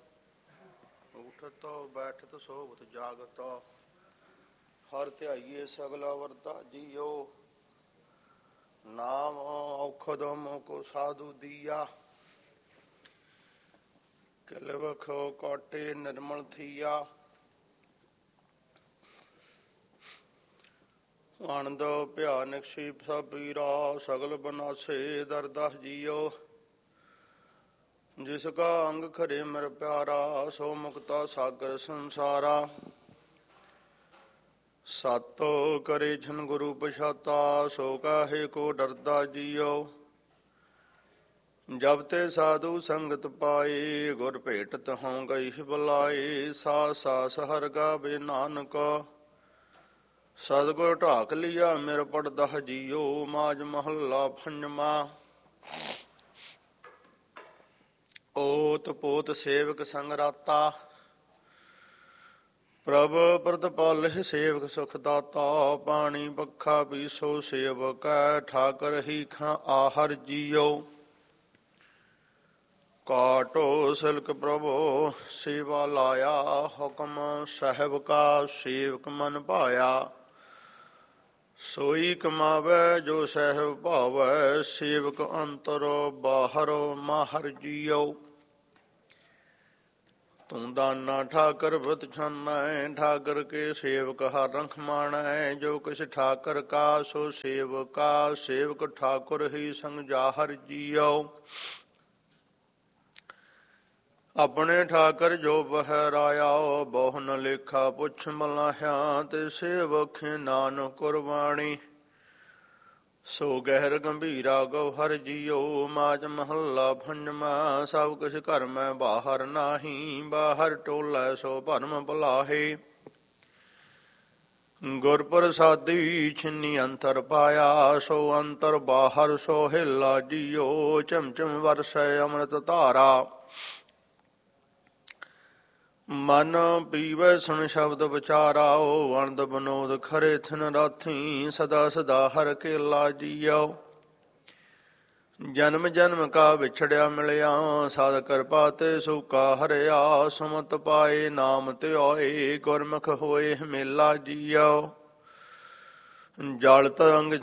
ਉਠਤ ਬੈਠਤ ਸੋਵਤ ਜਾਗਤ, ਹਰ ਧਿਆਈਏ ਸਗਲਾ ਵਰਤਾ ਜੀਓ। ਨਾਮ ਔਖਦ ਮੋਕੋ ਸਾਧੂ ਦੀਆ ਕਿਲਵਖੋ ਕੋਟੇ ਨਿਰਮਲ ਥੀਆ ਆਨੰਦ ਭਿਆਨਕ ਸੀ ਸਭ ਪੀਰਾ ਸਗਲ ਬਨਾਸੇ ਦਰਦਸ ਜੀਓ ਜਿਸ ਕਾ ਅੰਗ ਖਰੇ ਮੇਰ ਪਿਆਰਾ ਸੋ ਮੁਕਤਾ ਸਾਗਰ ਸੰਸਾਰਾ ਸਤ ਕਰੇ ਛਨ ਗੁਰੂ ਪਛਾਤਾ ਸੋ ਕਾਹੇ ਕੋ ਡਰਦਾ ਜੀਓ ਜਬ ਤੇ ਸਾਧੂ ਸੰਗਤ ਪਾਏ ਗੁਰ ਭੇਟਤ ਹੋਂ ਗਈ ਬੁਲਾਏ ਸਾਸ ਹਰ ਗਾਵੇ ਨਾਨਕ ਸਤਿਗੁਰ ਢਾਕ ਲਿਆ ਮੇਰ ਪੜਦਾ ਜੀਓ ਮਾਜ ਮਹੱਲਾ ਪੰਜਵਾਂ ਓਤ ਪੋਤ ਸੇਵਕ ਸੰਗ ਰਾਤਾ ਪ੍ਰਭ ਪ੍ਰਤਪਾਲਹਿ ਸੇਵਕ ਸੁਖ ਦਾਤਾ ਪਾਣੀ ਪੱਖਾ ਪੀਸੋ ਸੇਵਕ ਠਾਕਰ ਹੀ ਖਾਂ ਆਹਰ ਜੀਓ ਕਾਟੋ ਸਿਲਕ ਪ੍ਰਭੋ ਸੇਵਾ ਲਾਇਆ ਹੁਕਮ ਸਾਹਿਬ ਕਾ ਸੇਵਕ ਮਨ ਭਾਇਆ ਸੋਈ ਕਮਾਵੇ ਜੋ ਸਹਿਬ ਭਾਵੈ ਸੇਵਕ ਅੰਤਰ ਬਾਹਰ ਮਾਹਰ ਜੀਓ ਤੂੰ ਦਾਨਾ ਠਾਕਰ ਬਤ ਛਾਨੈ ਠਾਕਰ ਕੇ ਸੇਵਕ ਹਰ ਰੰਖ ਮਾਣੈ ਜੋ ਕਿਛ ਠਾਕਰ ਕਾ ਸੋ ਸੇਵਕਾ ਸੇਵਕ ਠਾਕੁਰ ਹੀ ਸੰਗ ਜਾਹਰ ਜੀਓ ਆਪਣੇ ਠਾਕਰ ਜੋ ਬਹਿਰਾਇਆ ਬਹੁ ਨ ਲੇਖਾ ਪੁੱਛ ਮਲਾਹਿਆ ਤੇ ਸੇਵਕ ਨਾਨਕ ਕੁਰਬਾਣੀ ਸੋ ਗਹਿਰ ਗੰਭੀਰਾ ਗਉਹਰ ਜੀਓ ਮਾਜ ਮਹੱਲਾ ਪੰਜਵਾਂ ਸਭ ਕੁਛ ਘਰ ਮੈਂ ਬਾਹਰ ਨਾਹੀ ਬਾਹਰ ਟੋਲੇ ਸੋ ਭਰਮ ਭੁਲਾਹੇ ਗੁਰ ਪ੍ਰਸਾਦੀ ਛਿੰਨੀ ਅੰਤਰ ਪਾਇਆ ਸੋ ਅੰਤਰ ਬਾਹਰ ਸੋ ਹਿਲਾ ਜੀਓ ਚਮਚਮ ਵਰਸੈ ਅੰਮ੍ਰਿਤ ਧਾਰਾ ਮਨ ਪੀਵੈ ਸੁਣ ਸ਼ਬਦ ਵਿਚਾਰਾਓ ਅਨੰਦ ਬਨੋਦ ਖਰੇ ਥਿਨ ਰਾਥੀ ਸਦਾ ਸਦਾ ਹਰ ਕੇਲਾ ਜੀਓ ਜਨਮ ਜਨਮ ਕਾ ਵਿਛੜਿਆ ਮਿਲਿਆ ਸਾਧ ਕਿਰਪਾ ਤੇ ਸੁਕਾ ਹਰਿਆ ਸੁਮਤ ਪਾਏ ਨਾਮ ਧਿਆਏ ਗੁਰਮੁਖ ਹੋਏ ਮੇਲਾ ਜੀਓ ਜਲ ਤਰੰਗ